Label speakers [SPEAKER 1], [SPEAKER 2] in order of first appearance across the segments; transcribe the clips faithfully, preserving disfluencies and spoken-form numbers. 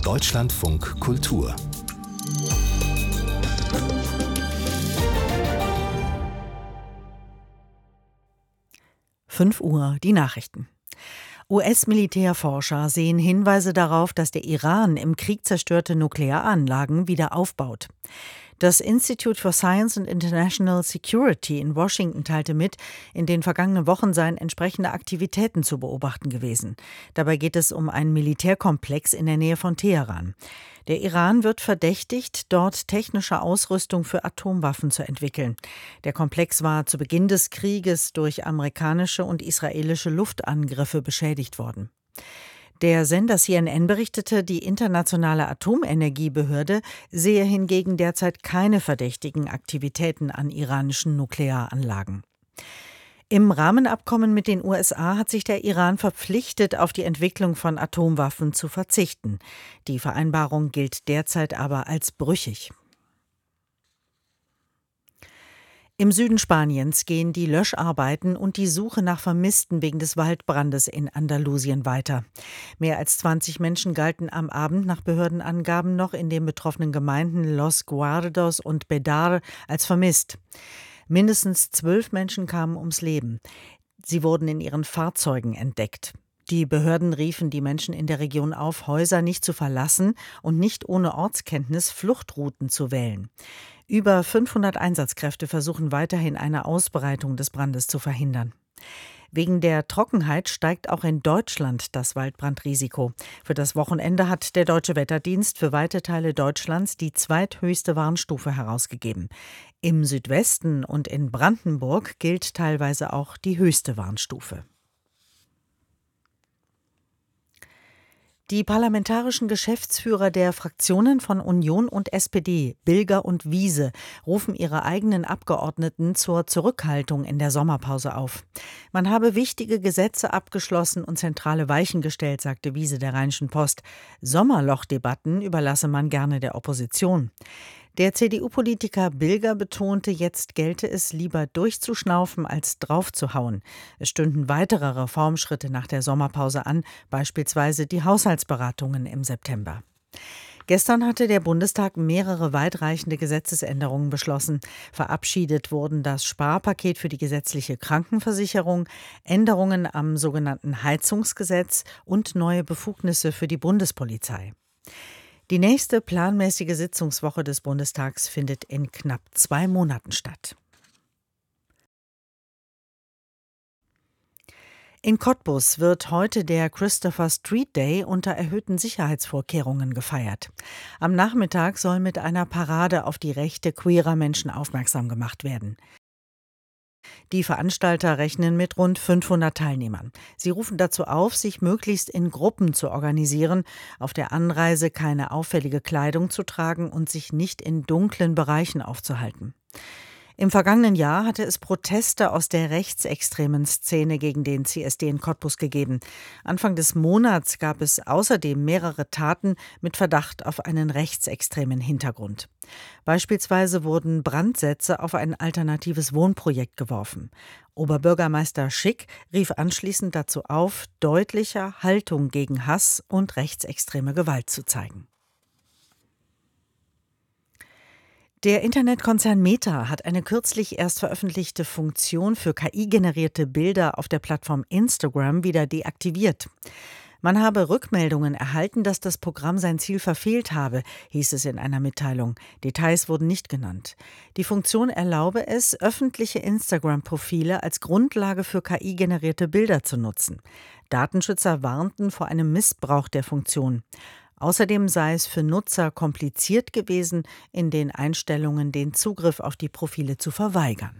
[SPEAKER 1] Deutschlandfunk Kultur.
[SPEAKER 2] fünf Uhr, die Nachrichten. U S-Militärforscher sehen Hinweise darauf, dass der Iran im Krieg zerstörte Nuklearanlagen wieder aufbaut. Das Institute for Science and International Security in Washington teilte mit, in den vergangenen Wochen seien entsprechende Aktivitäten zu beobachten gewesen. Dabei geht es um einen Militärkomplex in der Nähe von Teheran. Der Iran wird verdächtigt, dort technische Ausrüstung für Atomwaffen zu entwickeln. Der Komplex war zu Beginn des Krieges durch amerikanische und israelische Luftangriffe beschädigt worden. Der Sender C N N berichtete, die Internationale Atomenergiebehörde sehe hingegen derzeit keine verdächtigen Aktivitäten an iranischen Nuklearanlagen. Im Rahmenabkommen mit den U S A hat sich der Iran verpflichtet, auf die Entwicklung von Atomwaffen zu verzichten. Die Vereinbarung gilt derzeit aber als brüchig. Im Süden Spaniens gehen die Löscharbeiten und die Suche nach Vermissten wegen des Waldbrandes in Andalusien weiter. Mehr als zwanzig Menschen galten am Abend nach Behördenangaben noch in den betroffenen Gemeinden Los Guardos und Bedar als vermisst. Mindestens zwölf Menschen kamen ums Leben. Sie wurden in ihren Fahrzeugen entdeckt. Die Behörden riefen die Menschen in der Region auf, Häuser nicht zu verlassen und nicht ohne Ortskenntnis Fluchtrouten zu wählen. Über fünfhundert Einsatzkräfte versuchen weiterhin eine Ausbreitung des Brandes zu verhindern. Wegen der Trockenheit steigt auch in Deutschland das Waldbrandrisiko. Für das Wochenende hat der Deutsche Wetterdienst für weite Teile Deutschlands die zweithöchste Warnstufe herausgegeben. Im Südwesten und in Brandenburg gilt teilweise auch die höchste Warnstufe. Die parlamentarischen Geschäftsführer der Fraktionen von Union und S P D, Bilger und Wiese, rufen ihre eigenen Abgeordneten zur Zurückhaltung in der Sommerpause auf. Man habe wichtige Gesetze abgeschlossen und zentrale Weichen gestellt, sagte Wiese der Rheinischen Post. Sommerlochdebatten überlasse man gerne der Opposition. Der C D U-Politiker Bilger betonte, jetzt gelte es lieber durchzuschnaufen als draufzuhauen. Es stünden weitere Reformschritte nach der Sommerpause an, beispielsweise die Haushaltsberatungen im September. Gestern hatte der Bundestag mehrere weitreichende Gesetzesänderungen beschlossen. Verabschiedet wurden das Sparpaket für die gesetzliche Krankenversicherung, Änderungen am sogenannten Heizungsgesetz und neue Befugnisse für die Bundespolizei. Die nächste planmäßige Sitzungswoche des Bundestags findet in knapp zwei Monaten statt. In Cottbus wird heute der Christopher Street Day unter erhöhten Sicherheitsvorkehrungen gefeiert. Am Nachmittag soll mit einer Parade auf die Rechte queerer Menschen aufmerksam gemacht werden. Die Veranstalter rechnen mit rund fünfhundert Teilnehmern. Sie rufen dazu auf, sich möglichst in Gruppen zu organisieren, auf der Anreise keine auffällige Kleidung zu tragen und sich nicht in dunklen Bereichen aufzuhalten. Im vergangenen Jahr hatte es Proteste aus der rechtsextremen Szene gegen den C S D in Cottbus gegeben. Anfang des Monats gab es außerdem mehrere Taten mit Verdacht auf einen rechtsextremen Hintergrund. Beispielsweise wurden Brandsätze auf ein alternatives Wohnprojekt geworfen. Oberbürgermeister Schick rief anschließend dazu auf, deutlicher Haltung gegen Hass und rechtsextreme Gewalt zu zeigen. Der Internetkonzern Meta hat eine kürzlich erst veröffentlichte Funktion für K I-generierte Bilder auf der Plattform Instagram wieder deaktiviert. Man habe Rückmeldungen erhalten, dass das Programm sein Ziel verfehlt habe, hieß es in einer Mitteilung. Details wurden nicht genannt. Die Funktion erlaube es, öffentliche Instagram-Profile als Grundlage für K I-generierte Bilder zu nutzen. Datenschützer warnten vor einem Missbrauch der Funktion. Außerdem sei es für Nutzer kompliziert gewesen, in den Einstellungen den Zugriff auf die Profile zu verweigern.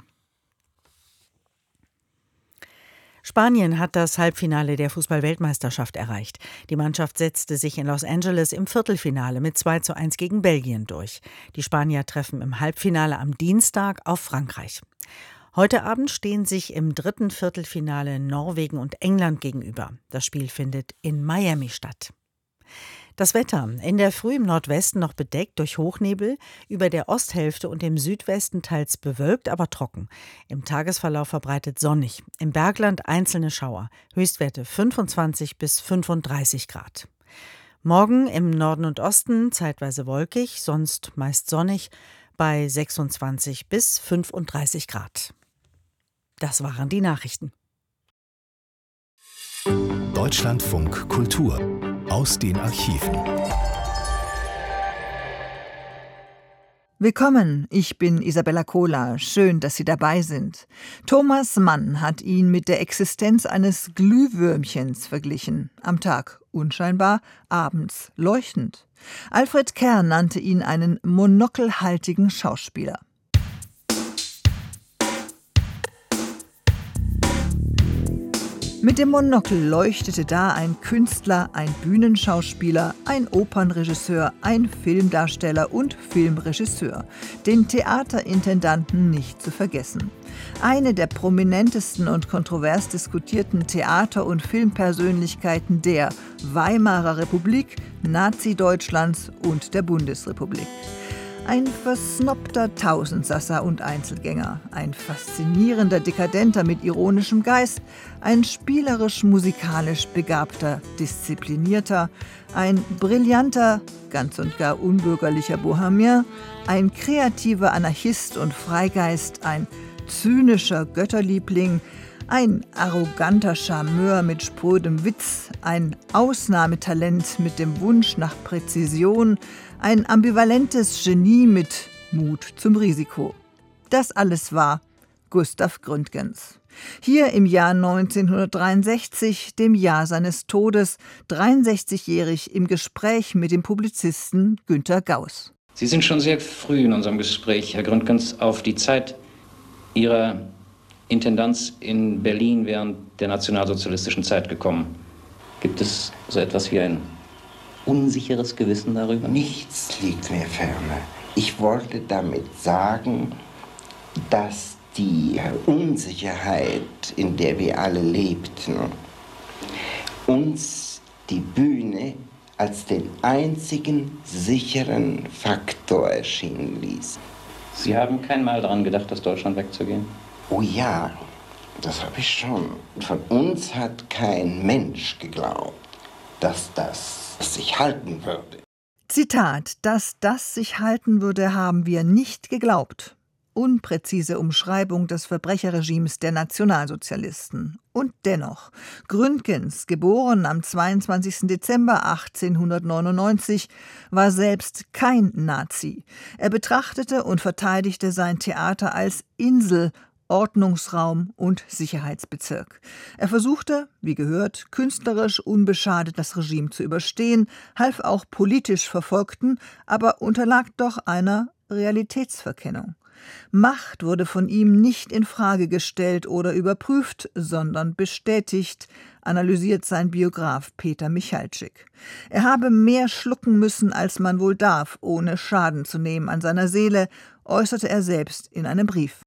[SPEAKER 2] Spanien hat das Halbfinale der Fußball-Weltmeisterschaft erreicht. Die Mannschaft setzte sich in Los Angeles im Viertelfinale mit zwei zu eins gegen Belgien durch. Die Spanier treffen im Halbfinale am Dienstag auf Frankreich. Heute Abend stehen sich im dritten Viertelfinale Norwegen und England gegenüber. Das Spiel findet in Miami statt. Das Wetter: In der Früh im Nordwesten noch bedeckt durch Hochnebel, über der Osthälfte und im Südwesten teils bewölkt, aber trocken. Im Tagesverlauf verbreitet sonnig. Im Bergland einzelne Schauer. Höchstwerte fünfundzwanzig bis fünfunddreißig Grad. Morgen im Norden und Osten zeitweise wolkig, sonst meist sonnig bei sechsundzwanzig bis fünfunddreißig Grad. Das waren die Nachrichten.
[SPEAKER 1] Deutschlandfunk Kultur aus den Archiven.
[SPEAKER 3] Willkommen, ich bin Isabella Kohler. Schön, dass Sie dabei sind. Thomas Mann hat ihn mit der Existenz eines Glühwürmchens verglichen. Am Tag unscheinbar, abends leuchtend. Alfred Kern nannte ihn einen monokelhaltigen Schauspieler. Mit dem Monokel leuchtete da ein Künstler, ein Bühnenschauspieler, ein Opernregisseur, ein Filmdarsteller und Filmregisseur, den Theaterintendanten nicht zu vergessen. Eine der prominentesten und kontrovers diskutierten Theater- und Filmpersönlichkeiten der Weimarer Republik, Nazi-Deutschlands und der Bundesrepublik. Ein versnobter Tausendsasser und Einzelgänger, ein faszinierender Dekadenter mit ironischem Geist, ein spielerisch-musikalisch begabter, disziplinierter, ein brillanter, ganz und gar unbürgerlicher Bohemien, ein kreativer Anarchist und Freigeist, ein zynischer Götterliebling, ein arroganter Charmeur mit sprödem Witz, ein Ausnahmetalent mit dem Wunsch nach Präzision, ein ambivalentes Genie mit Mut zum Risiko. Das alles war Gustav Gründgens. Hier im Jahr neunzehnhundertdreiundsechzig, dem Jahr seines Todes, dreiundsechzigjährig im Gespräch mit dem Publizisten Günter Gauss.
[SPEAKER 4] Sie sind schon sehr früh in unserem Gespräch, Herr Gründgens, auf die Zeit Ihrer Intendanz in Berlin während der nationalsozialistischen Zeit gekommen. Gibt es so etwas wie ein unsicheres Gewissen darüber?
[SPEAKER 5] Nichts liegt mir ferne. Ich wollte damit sagen, dass die Unsicherheit, in der wir alle lebten, uns die Bühne als den einzigen sicheren Faktor erschienen ließ.
[SPEAKER 4] Sie haben kein Mal daran gedacht, aus Deutschland wegzugehen?
[SPEAKER 5] Oh ja, das habe ich schon. Von uns hat kein Mensch geglaubt, dass das sich halten würde.
[SPEAKER 3] Zitat: Dass das sich halten würde, haben wir nicht geglaubt. Unpräzise Umschreibung des Verbrecherregimes der Nationalsozialisten. Und dennoch, Gründgens, geboren am zweiundzwanzigsten Dezember achtzehnhundertneunundneunzig, war selbst kein Nazi. Er betrachtete und verteidigte sein Theater als Insel, Ordnungsraum und Sicherheitsbezirk. Er versuchte, wie gehört, künstlerisch unbeschadet das Regime zu überstehen, half auch politisch Verfolgten, aber unterlag doch einer Realitätsverkennung. Macht wurde von ihm nicht in Frage gestellt oder überprüft, sondern bestätigt, analysiert sein Biograf Peter Michalczyk. Er habe mehr schlucken müssen, als man wohl darf, ohne Schaden zu nehmen an seiner Seele, äußerte er selbst in einem Brief.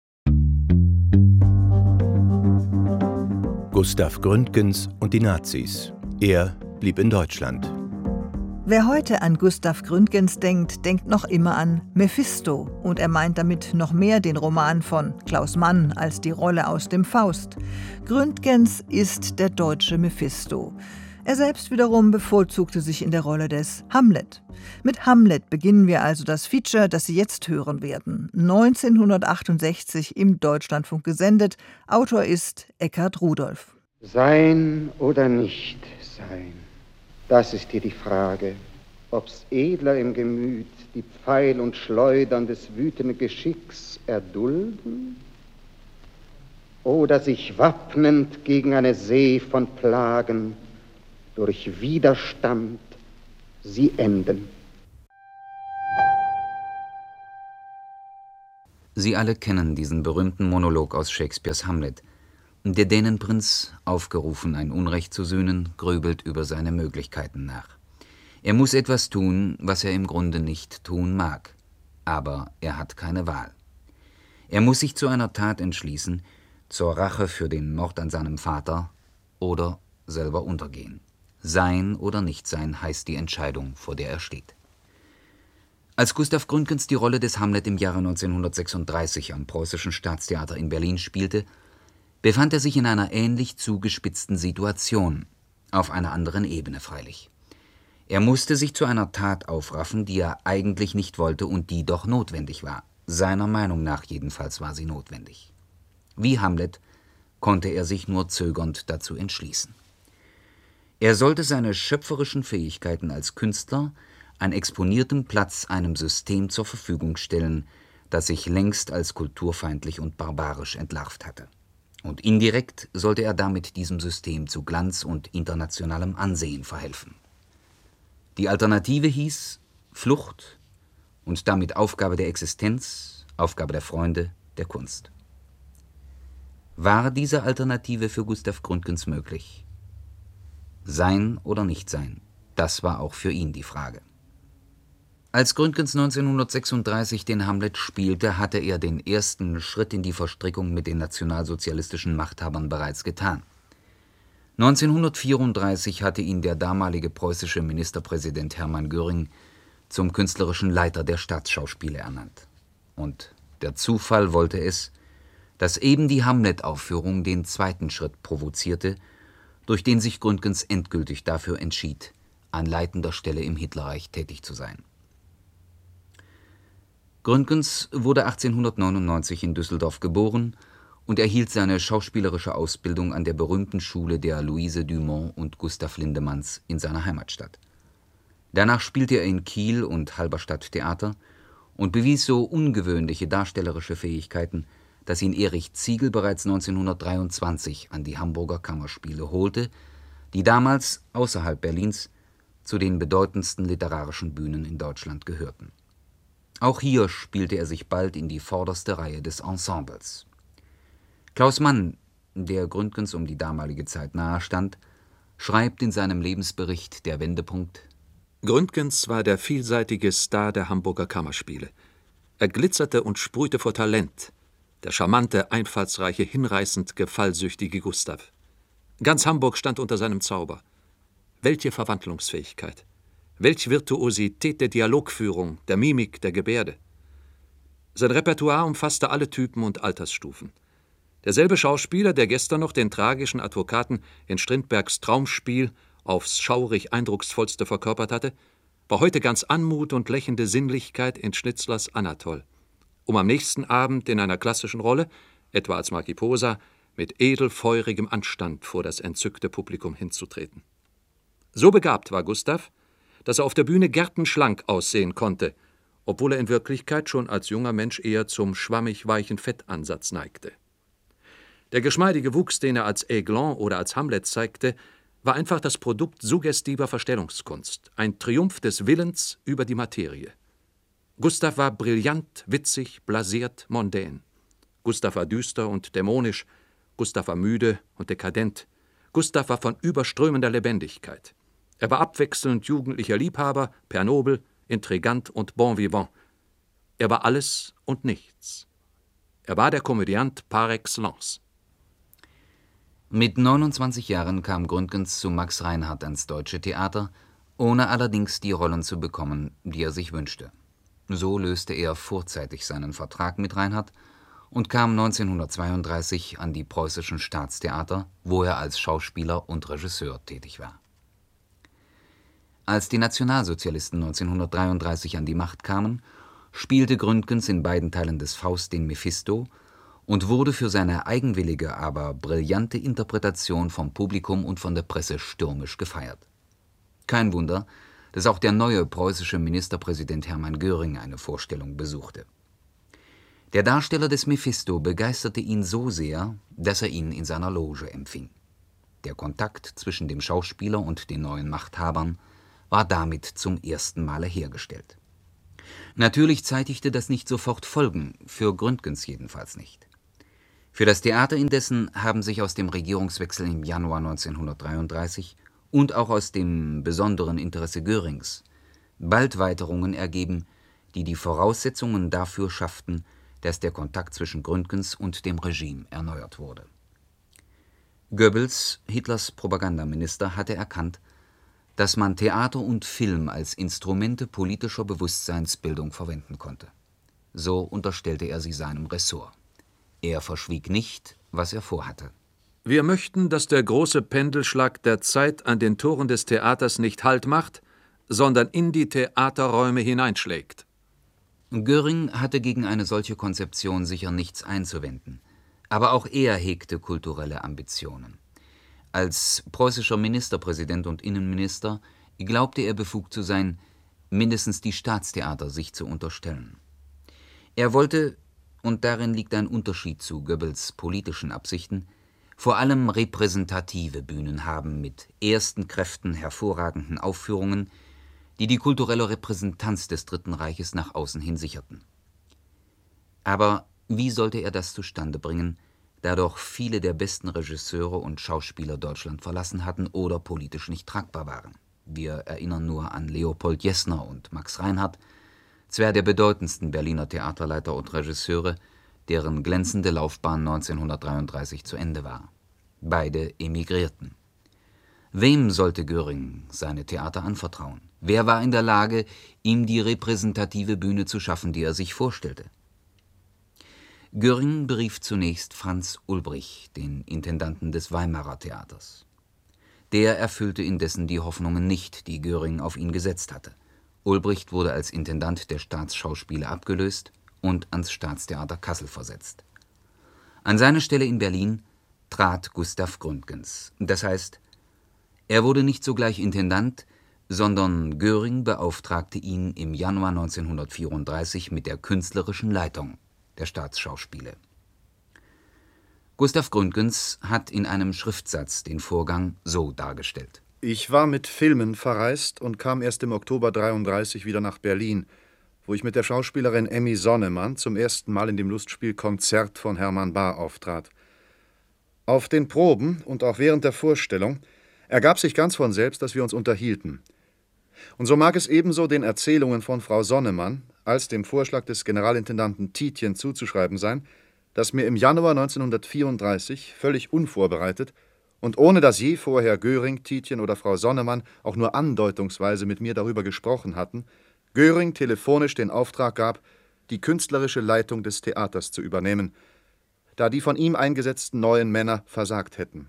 [SPEAKER 1] Gustav Gründgens und die Nazis. Er blieb in Deutschland.
[SPEAKER 3] Wer heute an Gustav Gründgens denkt, denkt noch immer an Mephisto. Und er meint damit noch mehr den Roman von Klaus Mann als die Rolle aus dem Faust. Gründgens ist der deutsche Mephisto. Er selbst wiederum bevorzugte sich in der Rolle des Hamlet. Mit Hamlet beginnen wir also das Feature, das Sie jetzt hören werden. neunzehnhundertachtundsechzig im Deutschlandfunk gesendet. Autor ist Eckhard Rudolph.
[SPEAKER 6] Sein oder nicht sein, das ist hier die Frage. Ob's edler im Gemüt die Pfeil und Schleudern des wütenden Geschicks erdulden oder sich wappnend gegen eine See von Plagen durch Widerstand sie enden.
[SPEAKER 7] Sie alle kennen diesen berühmten Monolog aus Shakespeares Hamlet. Der Dänenprinz, aufgerufen, ein Unrecht zu sühnen, grübelt über seine Möglichkeiten nach. Er muss etwas tun, was er im Grunde nicht tun mag. Aber er hat keine Wahl. Er muss sich zu einer Tat entschließen, zur Rache für den Mord an seinem Vater oder selber untergehen. Sein oder nicht sein heißt die Entscheidung, vor der er steht. Als Gustav Gründgens die Rolle des Hamlet im Jahre neunzehnhundertsechsunddreißig am Preußischen Staatstheater in Berlin spielte, befand er sich in einer ähnlich zugespitzten Situation, auf einer anderen Ebene freilich. Er musste sich zu einer Tat aufraffen, die er eigentlich nicht wollte und die doch notwendig war. Seiner Meinung nach jedenfalls war sie notwendig. Wie Hamlet konnte er sich nur zögernd dazu entschließen. Er sollte seine schöpferischen Fähigkeiten als Künstler an exponiertem Platz einem System zur Verfügung stellen, das sich längst als kulturfeindlich und barbarisch entlarvt hatte. Und indirekt sollte er damit diesem System zu Glanz und internationalem Ansehen verhelfen. Die Alternative hieß Flucht und damit Aufgabe der Existenz, Aufgabe der Freunde, der Kunst. War diese Alternative für Gustav Gründgens möglich? Sein oder nicht sein, das war auch für ihn die Frage. Als Gründgens neunzehnhundertsechsunddreißig den Hamlet spielte, hatte er den ersten Schritt in die Verstrickung mit den nationalsozialistischen Machthabern bereits getan. neunzehnhundertvierunddreißig hatte ihn der damalige preußische Ministerpräsident Hermann Göring zum künstlerischen Leiter der Staatsschauspiele ernannt. Und der Zufall wollte es, dass eben die Hamlet-Aufführung den zweiten Schritt provozierte, durch den sich Gründgens endgültig dafür entschied, an leitender Stelle im Hitlerreich tätig zu sein. Gründgens wurde achtzehnhundertneunundneunzig in Düsseldorf geboren und erhielt seine schauspielerische Ausbildung an der berühmten Schule der Louise Dumont und Gustav Lindemanns in seiner Heimatstadt. Danach spielte er in Kiel und Halberstadt Theater und bewies so ungewöhnliche darstellerische Fähigkeiten, dass ihn Erich Ziegel bereits neunzehnhundertdreiundzwanzig an die Hamburger Kammerspiele holte, die damals außerhalb Berlins zu den bedeutendsten literarischen Bühnen in Deutschland gehörten. Auch hier spielte er sich bald in die vorderste Reihe des Ensembles. Klaus Mann, der Gründgens um die damalige Zeit nahestand, schreibt in seinem Lebensbericht Der Wendepunkt:
[SPEAKER 8] Gründgens war der vielseitige Star der Hamburger Kammerspiele. Er glitzerte und sprühte vor Talent, der charmante, einfallsreiche, hinreißend gefallsüchtige Gustav. Ganz Hamburg stand unter seinem Zauber. Welche Verwandlungsfähigkeit! Welch Virtuosität der Dialogführung, der Mimik, der Gebärde. Sein Repertoire umfasste alle Typen und Altersstufen. Derselbe Schauspieler, der gestern noch den tragischen Advokaten in Strindbergs Traumspiel aufs schaurig eindrucksvollste verkörpert hatte, war heute ganz Anmut und lächelnde Sinnlichkeit in Schnitzlers Anatol, um am nächsten Abend in einer klassischen Rolle, etwa als Marquis Posa, mit edelfeurigem Anstand vor das entzückte Publikum hinzutreten. So begabt war Gustav, dass er auf der Bühne gärtenschlank aussehen konnte, obwohl er in Wirklichkeit schon als junger Mensch eher zum schwammig-weichen Fettansatz neigte. Der geschmeidige Wuchs, den er als Aiglon oder als Hamlet zeigte, war einfach das Produkt suggestiver Verstellungskunst, ein Triumph des Willens über die Materie. Gustav war brillant, witzig, blasiert, mondän. Gustav war düster und dämonisch, Gustav war müde und dekadent, Gustav war von überströmender Lebendigkeit. Er war abwechselnd jugendlicher Liebhaber, pernobel, intrigant und bon vivant. Er war alles und nichts. Er war der Komödiant par excellence.
[SPEAKER 7] Mit neunundzwanzig Jahren kam Gründgens zu Max Reinhardt ans Deutsche Theater, ohne allerdings die Rollen zu bekommen, die er sich wünschte. So löste er vorzeitig seinen Vertrag mit Reinhardt und kam neunzehnhundertzweiunddreißig an die Preußischen Staatstheater, wo er als Schauspieler und Regisseur tätig war. Als die Nationalsozialisten neunzehnhundertdreiunddreißig an die Macht kamen, spielte Gründgens in beiden Teilen des Faust den Mephisto und wurde für seine eigenwillige, aber brillante Interpretation vom Publikum und von der Presse stürmisch gefeiert. Kein Wunder, dass auch der neue preußische Ministerpräsident Hermann Göring eine Vorstellung besuchte. Der Darsteller des Mephisto begeisterte ihn so sehr, dass er ihn in seiner Loge empfing. Der Kontakt zwischen dem Schauspieler und den neuen Machthabern war damit zum ersten Male hergestellt. Natürlich zeitigte das nicht sofort Folgen, für Gründgens jedenfalls nicht. Für das Theater indessen haben sich aus dem Regierungswechsel im Januar neunzehnhundertdreiunddreißig und auch aus dem besonderen Interesse Görings bald Weiterungen ergeben, die die Voraussetzungen dafür schafften, dass der Kontakt zwischen Gründgens und dem Regime erneuert wurde. Goebbels, Hitlers Propagandaminister, hatte erkannt, dass man Theater und Film als Instrumente politischer Bewusstseinsbildung verwenden konnte. So unterstellte er sie seinem Ressort. Er verschwieg nicht, was er vorhatte.
[SPEAKER 8] Wir möchten, dass der große Pendelschlag der Zeit an den Toren des Theaters nicht Halt macht, sondern in die Theaterräume hineinschlägt.
[SPEAKER 7] Göring hatte gegen eine solche Konzeption sicher nichts einzuwenden. Aber auch er hegte kulturelle Ambitionen. Als preußischer Ministerpräsident und Innenminister glaubte er befugt zu sein, mindestens die Staatstheater sich zu unterstellen. Er wollte, und darin liegt ein Unterschied zu Goebbels politischen Absichten, vor allem repräsentative Bühnen haben mit ersten Kräften hervorragenden Aufführungen, die die kulturelle Repräsentanz des Dritten Reiches nach außen hin sicherten. Aber wie sollte er das zustande bringen, da doch viele der besten Regisseure und Schauspieler Deutschland verlassen hatten oder politisch nicht tragbar waren? Wir erinnern nur an Leopold Jessner und Max Reinhardt, zwei der bedeutendsten Berliner Theaterleiter und Regisseure, deren glänzende Laufbahn neunzehnhundertdreiunddreißig zu Ende war. Beide emigrierten. Wem sollte Göring seine Theater anvertrauen? Wer war in der Lage, ihm die repräsentative Bühne zu schaffen, die er sich vorstellte? Göring berief zunächst Franz Ulbrich, den Intendanten des Weimarer Theaters. Der erfüllte indessen die Hoffnungen nicht, die Göring auf ihn gesetzt hatte. Ulbricht wurde als Intendant der Staatsschauspiele abgelöst und ans Staatstheater Kassel versetzt. An seine Stelle in Berlin trat Gustav Gründgens. Das heißt, er wurde nicht sogleich Intendant, sondern Göring beauftragte ihn im Januar neunzehnhundertvierunddreißig mit der künstlerischen Leitung der Staatsschauspiele. Gustav Gründgens hat in einem Schriftsatz den Vorgang so dargestellt:
[SPEAKER 9] Ich war mit Filmen verreist und kam erst im Oktober dreiunddreißig wieder nach Berlin, wo ich mit der Schauspielerin Emmy Sonnemann zum ersten Mal in dem Lustspiel Konzert von Hermann Bahr auftrat. Auf den Proben und auch während der Vorstellung ergab sich ganz von selbst, dass wir uns unterhielten. Und so mag es ebenso den Erzählungen von Frau Sonnemann als dem Vorschlag des Generalintendanten Tietjen zuzuschreiben sein, dass mir im Januar neunzehnhundertvierunddreißig völlig unvorbereitet und ohne dass je vorher Göring, Tietjen oder Frau Sonnemann auch nur andeutungsweise mit mir darüber gesprochen hatten, Göring telefonisch den Auftrag gab, die künstlerische Leitung des Theaters zu übernehmen, da die von ihm eingesetzten neuen Männer versagt hätten.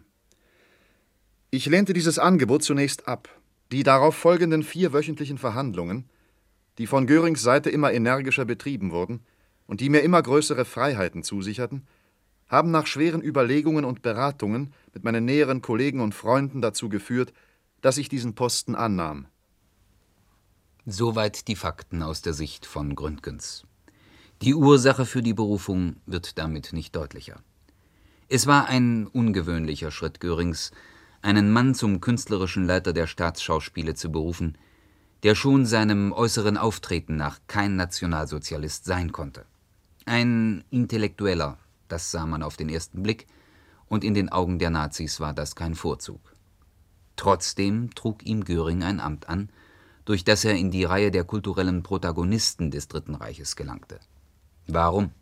[SPEAKER 9] Ich lehnte dieses Angebot zunächst ab. Die darauf folgenden vier wöchentlichen Verhandlungen, die von Görings Seite immer energischer betrieben wurden und die mir immer größere Freiheiten zusicherten, haben nach schweren Überlegungen und Beratungen mit meinen näheren Kollegen und Freunden dazu geführt, dass ich diesen Posten annahm.
[SPEAKER 7] Soweit die Fakten aus der Sicht von Gründgens. Die Ursache für die Berufung wird damit nicht deutlicher. Es war ein ungewöhnlicher Schritt Görings, einen Mann zum künstlerischen Leiter der Staatsschauspiele zu berufen, der schon seinem äußeren Auftreten nach kein Nationalsozialist sein konnte. Ein Intellektueller, das sah man auf den ersten Blick, und in den Augen der Nazis war das kein Vorzug. Trotzdem trug ihm Göring ein Amt an, durch das er in die Reihe der kulturellen Protagonisten des Dritten Reiches gelangte. Warum?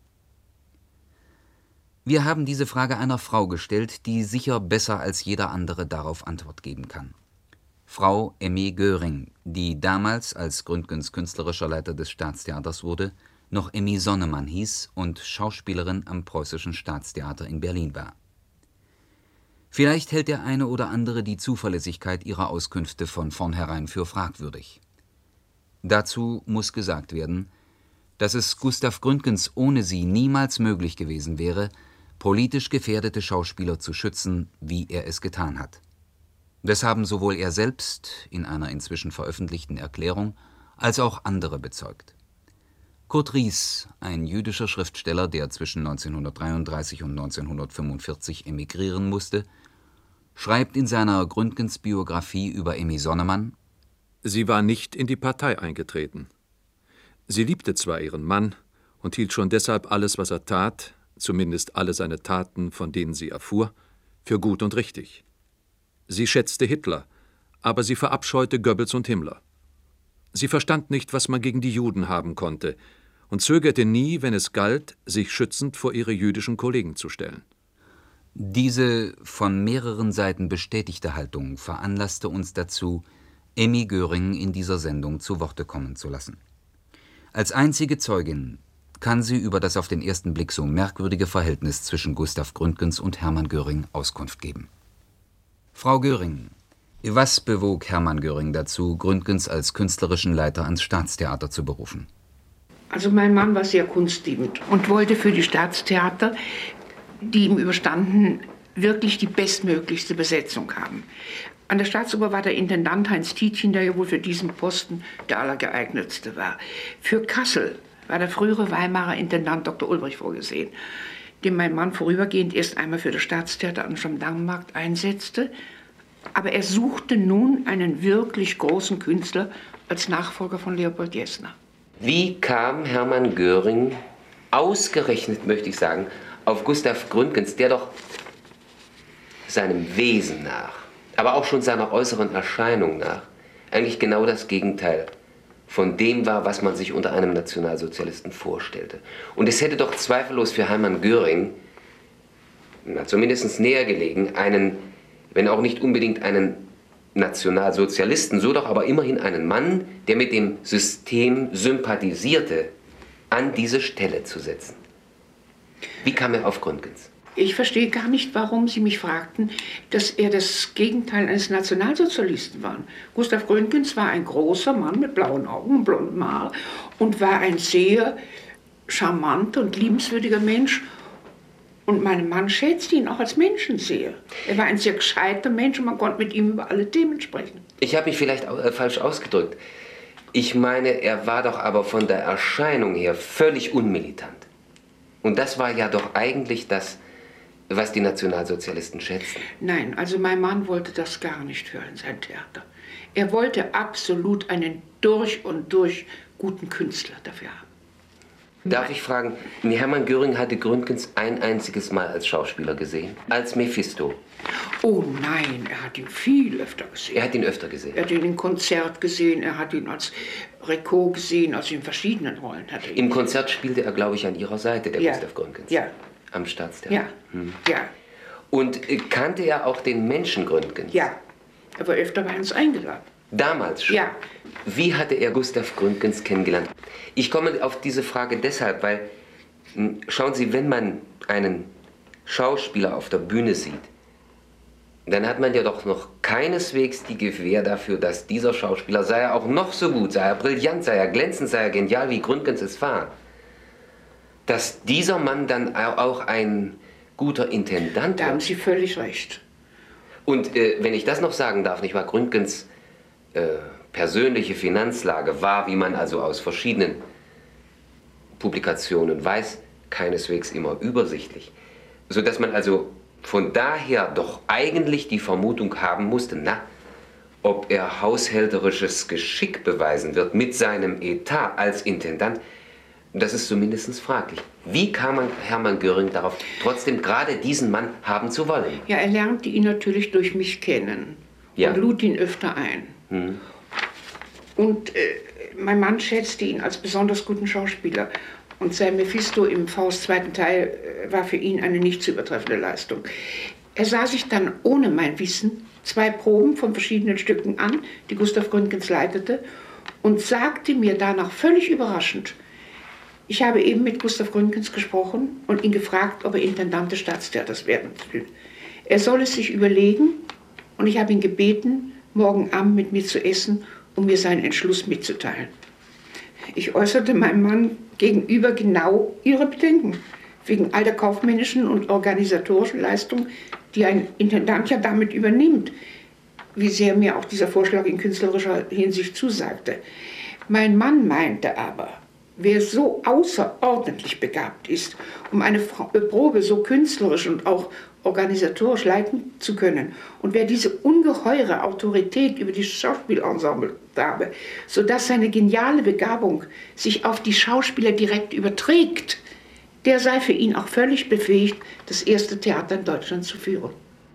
[SPEAKER 7] Wir haben diese Frage einer Frau gestellt, die sicher besser als jeder andere darauf Antwort geben kann. Frau Emmy Göring, die damals, als Gründgens künstlerischer Leiter des Staatstheaters wurde, noch Emmy Sonnemann hieß und Schauspielerin am Preußischen Staatstheater in Berlin war. Vielleicht hält der eine oder andere die Zuverlässigkeit ihrer Auskünfte von vornherein für fragwürdig. Dazu muss gesagt werden, dass es Gustav Gründgens ohne sie niemals möglich gewesen wäre, politisch gefährdete Schauspieler zu schützen, wie er es getan hat. Das haben sowohl er selbst in einer inzwischen veröffentlichten Erklärung als auch andere bezeugt. Kurt Ries, ein jüdischer Schriftsteller, der zwischen neunzehnhundertdreiunddreißig und neunzehnhundertfünfundvierzig emigrieren musste, schreibt in seiner Gründgens-Biografie über Emmy Sonnemann:
[SPEAKER 8] Sie war nicht in die Partei eingetreten. Sie liebte zwar ihren Mann und hielt schon deshalb alles, was er tat, zumindest alle seine Taten, von denen sie erfuhr, für gut und richtig. Sie schätzte Hitler, aber sie verabscheute Goebbels und Himmler. Sie verstand nicht, was man gegen die Juden haben konnte, und zögerte nie, wenn es galt, sich schützend vor ihre jüdischen Kollegen zu stellen.
[SPEAKER 7] Diese von mehreren Seiten bestätigte Haltung veranlasste uns dazu, Emmy Göring in dieser Sendung zu Worte kommen zu lassen. Als einzige Zeugin kann sie über das auf den ersten Blick so merkwürdige Verhältnis zwischen Gustav Gründgens und Hermann Göring Auskunft geben. Frau Göring, Was bewog Hermann Göring dazu, Gründgens als künstlerischen Leiter ans Staatstheater zu berufen?
[SPEAKER 10] Also mein Mann war sehr kunstliebend und wollte für die Staatstheater, die ihm überstanden, wirklich die bestmöglichste Besetzung haben. An der Staatsoper war der Intendant Heinz Tietjen, der ja wohl für diesen Posten der allergeeignetste war. Für Kassel war der frühere Weimarer Intendant Doktor Ulbrich vorgesehen, den mein Mann vorübergehend erst einmal für das Staatstheater am Gendarmenmarkt einsetzte. Aber er suchte nun einen wirklich großen Künstler als Nachfolger von Leopold Jessner.
[SPEAKER 11] Wie kam Hermann Göring, ausgerechnet möchte ich sagen, auf Gustav Gründgens, der doch seinem Wesen nach, aber auch schon seiner äußeren Erscheinung nach, eigentlich genau das Gegenteil von dem war, was man sich unter einem Nationalsozialisten vorstellte. Und es hätte doch zweifellos für Hermann Göring, na, zumindest näher gelegen, einen, wenn auch nicht unbedingt einen Nationalsozialisten, so doch aber immerhin einen Mann, der mit dem System sympathisierte, an diese Stelle zu setzen. Wie kam er auf Gründgens?
[SPEAKER 10] Ich verstehe gar nicht, warum Sie mich fragten, dass er das Gegenteil eines Nationalsozialisten war. Gustav Gründgens war ein großer Mann mit blauen Augen und blondem Haar und war ein sehr charmanter und liebenswürdiger Mensch. Und mein Mann schätzte ihn auch als Menschen sehr. Er war ein sehr gescheiter Mensch und man konnte mit ihm über alle Themen sprechen.
[SPEAKER 11] Ich habe mich vielleicht äh, falsch ausgedrückt. Ich meine, er war doch aber von der Erscheinung her völlig unmilitant. Und das war ja doch eigentlich das, was die Nationalsozialisten schätzen.
[SPEAKER 10] Nein, also mein Mann wollte das gar nicht für sein Theater. Er wollte absolut einen durch und durch guten Künstler dafür haben.
[SPEAKER 11] Darf ich fragen, Hermann Göring hatte Gründgens ein einziges Mal als Schauspieler gesehen? Als Mephisto?
[SPEAKER 10] Oh nein, er hat ihn viel öfter gesehen.
[SPEAKER 11] Er hat ihn öfter gesehen?
[SPEAKER 10] Er hat ihn im Konzert gesehen, er hat ihn als Recot gesehen, also in verschiedenen Rollen. Hat er ihn
[SPEAKER 11] Im Konzert spielte er, glaube ich, an Ihrer Seite, der
[SPEAKER 10] ja.
[SPEAKER 11] Gustav Gründgens.
[SPEAKER 10] Ja.
[SPEAKER 11] Am Staatstheater?
[SPEAKER 10] Ja.
[SPEAKER 11] Hm.
[SPEAKER 10] Ja.
[SPEAKER 11] Und äh, kannte er auch den Menschen Gründgens?
[SPEAKER 10] Ja, er war öfter bei uns eingeladen.
[SPEAKER 11] Damals schon?
[SPEAKER 10] Ja.
[SPEAKER 11] Wie hatte er Gustav Gründgens kennengelernt? Ich komme auf diese Frage deshalb, weil, schauen Sie, wenn man einen Schauspieler auf der Bühne sieht, dann hat man ja doch noch keineswegs die Gewähr dafür, dass dieser Schauspieler, sei er auch noch so gut, sei er brillant, sei er glänzend, sei er genial, wie Gründgens es war, dass dieser Mann dann auch ein guter Intendant
[SPEAKER 10] Da
[SPEAKER 11] war.
[SPEAKER 10] haben Sie völlig recht.
[SPEAKER 11] Und äh, wenn ich das noch sagen darf, nicht wahr, Gründgens äh, persönliche Finanzlage war, wie man also aus verschiedenen Publikationen weiß, keineswegs immer übersichtlich. Sodass man also von daher doch eigentlich die Vermutung haben musste, na, ob er haushälterisches Geschick beweisen wird mit seinem Etat als Intendant, das ist zumindest fraglich. Wie kam man Hermann Göring darauf, trotzdem gerade diesen Mann haben zu wollen?
[SPEAKER 10] Ja, er lernte ihn natürlich durch mich kennen
[SPEAKER 11] ja.
[SPEAKER 10] und lud ihn öfter ein.
[SPEAKER 11] Hm.
[SPEAKER 10] Und äh, mein Mann schätzte ihn als besonders guten Schauspieler. Und sein Mephisto im Faust zweiten Teil äh, war für ihn eine nicht zu übertreffende Leistung. Er sah sich dann ohne mein Wissen zwei Proben von verschiedenen Stücken an, die Gustav Gründgens leitete, und sagte mir danach völlig überraschend, ich habe eben mit Gustav Gründgens gesprochen und ihn gefragt, ob er Intendant des Staatstheaters werden will. Er soll es sich überlegen und ich habe ihn gebeten, morgen Abend mit mir zu essen, um mir seinen Entschluss mitzuteilen. Ich äußerte meinem Mann gegenüber genau ihre Bedenken, wegen all der kaufmännischen und organisatorischen Leistung, die ein Intendant ja damit übernimmt, wie sehr mir auch dieser Vorschlag in künstlerischer Hinsicht zusagte. Mein Mann meinte aber, wer so außerordentlich begabt ist, um eine Probe so künstlerisch und auch organisatorisch leiten zu können und wer diese ungeheure Autorität über die Schauspielensemble habe, sodass seine geniale Begabung sich auf die Schauspieler direkt überträgt, der sei für ihn auch völlig befähigt, das erste Theater in Deutschland zu führen.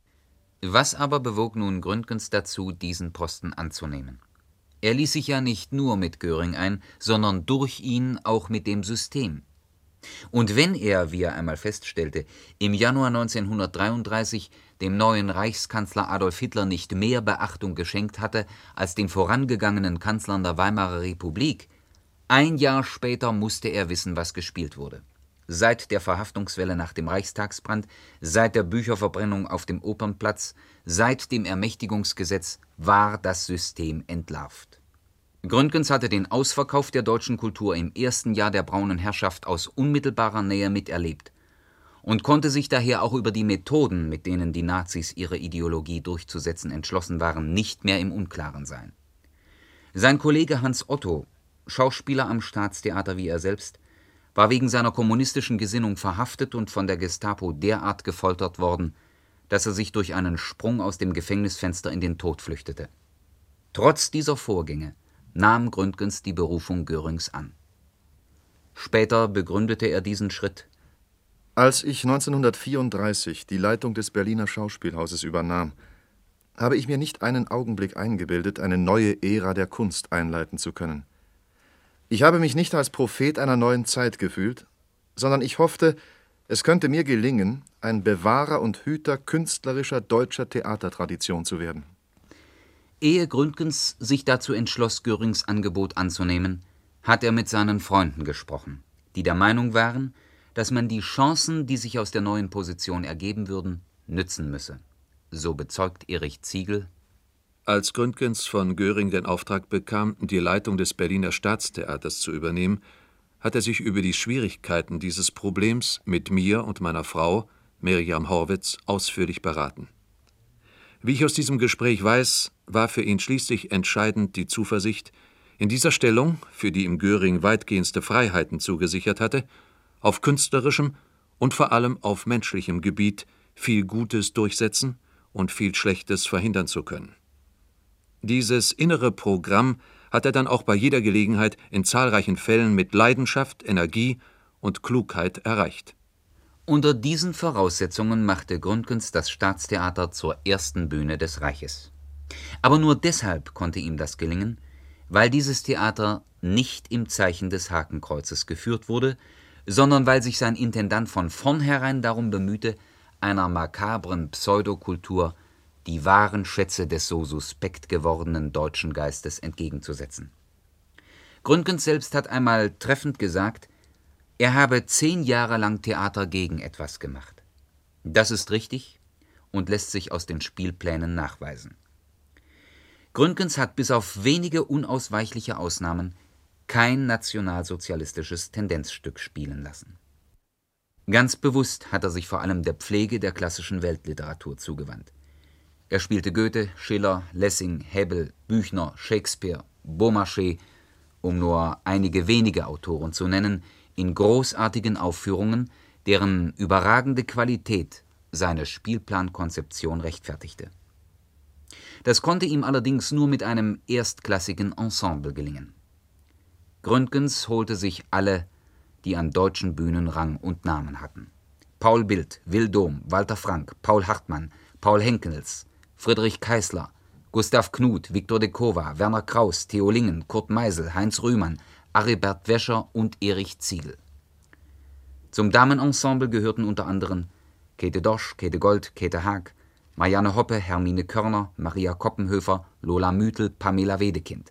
[SPEAKER 7] Was aber bewog nun Gründgens dazu, diesen Posten anzunehmen? Er ließ sich ja nicht nur mit Göring ein, sondern durch ihn auch mit dem System. Und wenn er, wie er einmal feststellte, im Januar neunzehnhundertdreiunddreißig dem neuen Reichskanzler Adolf Hitler nicht mehr Beachtung geschenkt hatte als den vorangegangenen Kanzlern der Weimarer Republik, ein Jahr später musste er wissen, was gespielt wurde. seit der Verhaftungswelle nach dem Reichstagsbrand, seit der Bücherverbrennung auf dem Opernplatz, seit dem Ermächtigungsgesetz war das System entlarvt. Gründgens hatte den Ausverkauf der deutschen Kultur im ersten Jahr der braunen Herrschaft aus unmittelbarer Nähe miterlebt und konnte sich daher auch über die Methoden, mit denen die Nazis ihre Ideologie durchzusetzen entschlossen waren, nicht mehr im Unklaren sein. Sein Kollege Hans Otto, Schauspieler am Staatstheater wie er selbst, war wegen seiner kommunistischen Gesinnung verhaftet und von der Gestapo derart gefoltert worden, dass er sich durch einen Sprung aus dem Gefängnisfenster in den Tod flüchtete. Trotz dieser Vorgänge nahm Gründgens die Berufung Görings an. Später begründete er diesen Schritt:
[SPEAKER 9] Als ich neunzehnhundertvierunddreißig die Leitung des Berliner Schauspielhauses übernahm, habe ich mir nicht einen Augenblick eingebildet, eine neue Ära der Kunst einleiten zu können. Ich habe mich nicht als Prophet einer neuen Zeit gefühlt, sondern ich hoffte, es könnte mir gelingen, ein Bewahrer und Hüter künstlerischer deutscher Theatertradition zu werden.
[SPEAKER 7] Ehe Gründgens sich dazu entschloss, Görings Angebot anzunehmen, hat er mit seinen Freunden gesprochen, die der Meinung waren, dass man die Chancen, die sich aus der neuen Position ergeben würden, nützen müsse. So bezeugt Erich Ziegel:
[SPEAKER 8] Als Gründgens von Göring den Auftrag bekam, die Leitung des Berliner Staatstheaters zu übernehmen, hat er sich über die Schwierigkeiten dieses Problems mit mir und meiner Frau, Miriam Horwitz, ausführlich beraten. Wie ich aus diesem Gespräch weiß, war für ihn schließlich entscheidend die Zuversicht, in dieser Stellung, für die ihm Göring weitgehendste Freiheiten zugesichert hatte, auf künstlerischem und vor allem auf menschlichem Gebiet viel Gutes durchsetzen und viel Schlechtes verhindern zu können. Dieses innere Programm hat er dann auch bei jeder Gelegenheit in zahlreichen Fällen mit Leidenschaft, Energie und Klugheit erreicht.
[SPEAKER 7] Unter diesen Voraussetzungen machte Gründgens das Staatstheater zur ersten Bühne des Reiches. Aber nur deshalb konnte ihm das gelingen, weil dieses Theater nicht im Zeichen des Hakenkreuzes geführt wurde, sondern weil sich sein Intendant von vornherein darum bemühte, einer makabren Pseudokultur die wahren Schätze des so suspekt gewordenen deutschen Geistes entgegenzusetzen. Gründgens selbst hat einmal treffend gesagt, er habe zehn Jahre lang Theater gegen etwas gemacht. Das ist richtig und lässt sich aus den Spielplänen nachweisen. Gründgens hat bis auf wenige unausweichliche Ausnahmen kein nationalsozialistisches Tendenzstück spielen lassen. Ganz bewusst hat er sich vor allem der Pflege der klassischen Weltliteratur zugewandt. Er spielte Goethe, Schiller, Lessing, Hebbel, Büchner, Shakespeare, Beaumarchais, um nur einige wenige Autoren zu nennen, in großartigen Aufführungen, deren überragende Qualität seine Spielplankonzeption rechtfertigte. Das konnte ihm allerdings nur mit einem erstklassigen Ensemble gelingen. Gründgens holte sich alle, die an deutschen Bühnen Rang und Namen hatten: Paul Bild, Will Dohm, Walter Frank, Paul Hartmann, Paul Henkels, Friedrich Keisler, Gustav Knuth, Viktor de Kova, Werner Kraus, Theo Lingen, Kurt Meisel, Heinz Rühmann, Aribert Wäscher und Erich Ziegel. Zum Damenensemble gehörten unter anderem Käthe Dosch, Käthe Gold, Käthe Haag, Marianne Hoppe, Hermine Körner, Maria Koppenhöfer, Lola Müthel, Pamela Wedekind.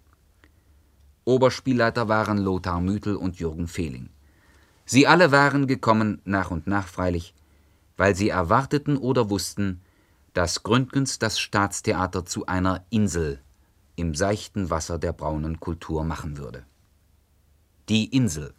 [SPEAKER 7] Oberspielleiter waren Lothar Müthel und Jürgen Fehling. Sie alle waren gekommen, nach und nach freilich, weil sie erwarteten oder wussten, dass Gründgens das Staatstheater zu einer Insel im seichten Wasser der braunen Kultur machen würde. Die Insel.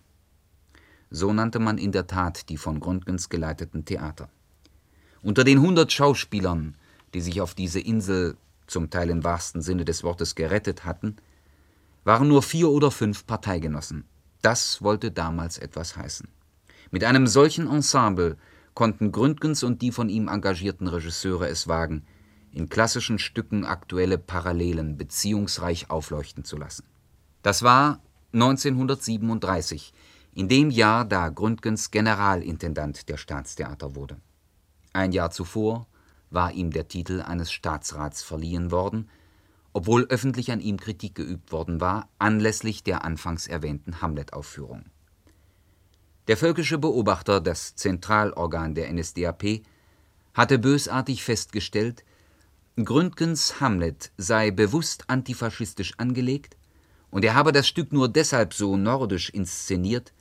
[SPEAKER 7] So nannte man in der Tat die von Gründgens geleiteten Theater. Unter den hundert Schauspielern, die sich auf diese Insel, zum Teil im wahrsten Sinne des Wortes, gerettet hatten, waren nur vier oder fünf Parteigenossen. Das wollte damals etwas heißen. Mit einem solchen Ensemble konnten Gründgens und die von ihm engagierten Regisseure es wagen, in klassischen Stücken aktuelle Parallelen beziehungsreich aufleuchten zu lassen. Das war neunzehnhundertsiebenunddreißig, in dem Jahr, da Gründgens Generalintendant der Staatstheater wurde. Ein Jahr zuvor war ihm der Titel eines Staatsrats verliehen worden, obwohl öffentlich an ihm Kritik geübt worden war, anlässlich der anfangs erwähnten Hamlet-Aufführung. Der völkische Beobachter, das Zentralorgan der N S D A P, hatte bösartig festgestellt, Gründgens Hamlet sei bewusst antifaschistisch angelegt und er habe das Stück nur deshalb so nordisch inszeniert,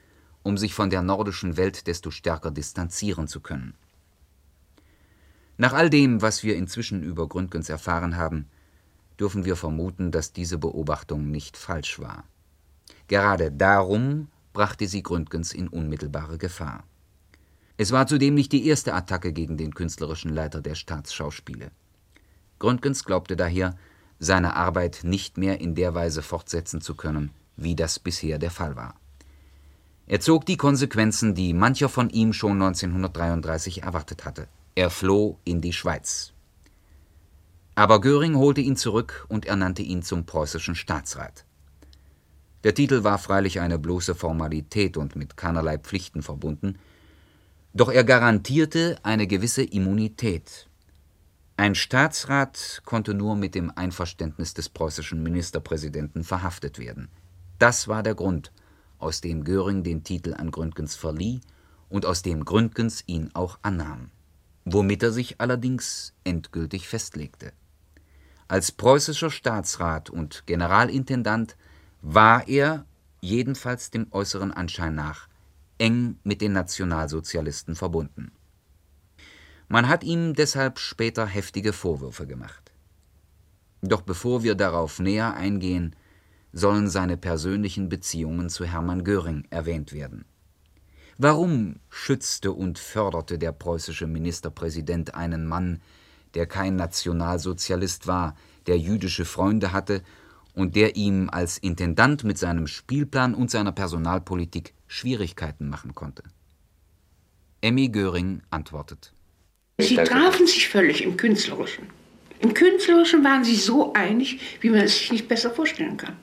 [SPEAKER 7] um sich von der nordischen Welt desto stärker distanzieren zu können. Nach all dem, was wir inzwischen über Gründgens erfahren haben, dürfen wir vermuten, dass diese Beobachtung nicht falsch war. Gerade darum brachte sie Gründgens in unmittelbare Gefahr. Es war zudem nicht die erste Attacke gegen den künstlerischen Leiter der Staatsschauspiele. Gründgens glaubte daher, seine Arbeit nicht mehr in der Weise fortsetzen zu können, wie das bisher der Fall war. Er zog die Konsequenzen, die mancher von ihm schon neunzehnhundertdreiunddreißig erwartet hatte. Er floh in die Schweiz. Aber Göring holte ihn zurück und ernannte ihn zum preußischen Staatsrat. Der Titel war freilich eine bloße Formalität und mit keinerlei Pflichten verbunden, doch er garantierte eine gewisse Immunität. Ein Staatsrat konnte nur mit dem Einverständnis des preußischen Ministerpräsidenten verhaftet werden. Das war der Grund, aus dem Göring den Titel an Gründgens verlieh und aus dem Gründgens ihn auch annahm, womit er sich allerdings endgültig festlegte. Als preußischer Staatsrat und Generalintendant war er, jedenfalls dem äußeren Anschein nach, eng mit den Nationalsozialisten verbunden. Man hat ihm deshalb später heftige Vorwürfe gemacht. Doch bevor wir darauf näher eingehen, sollen seine persönlichen Beziehungen zu Hermann Göring erwähnt werden. Warum schützte und förderte der preußische Ministerpräsident einen Mann, der kein Nationalsozialist war, der jüdische Freunde hatte und der ihm als Intendant mit seinem Spielplan und seiner Personalpolitik Schwierigkeiten machen konnte? Emmy Göring antwortet:
[SPEAKER 10] Sie trafen sich völlig im Künstlerischen. Im Künstlerischen waren sie so einig, wie man es sich nicht besser vorstellen kann.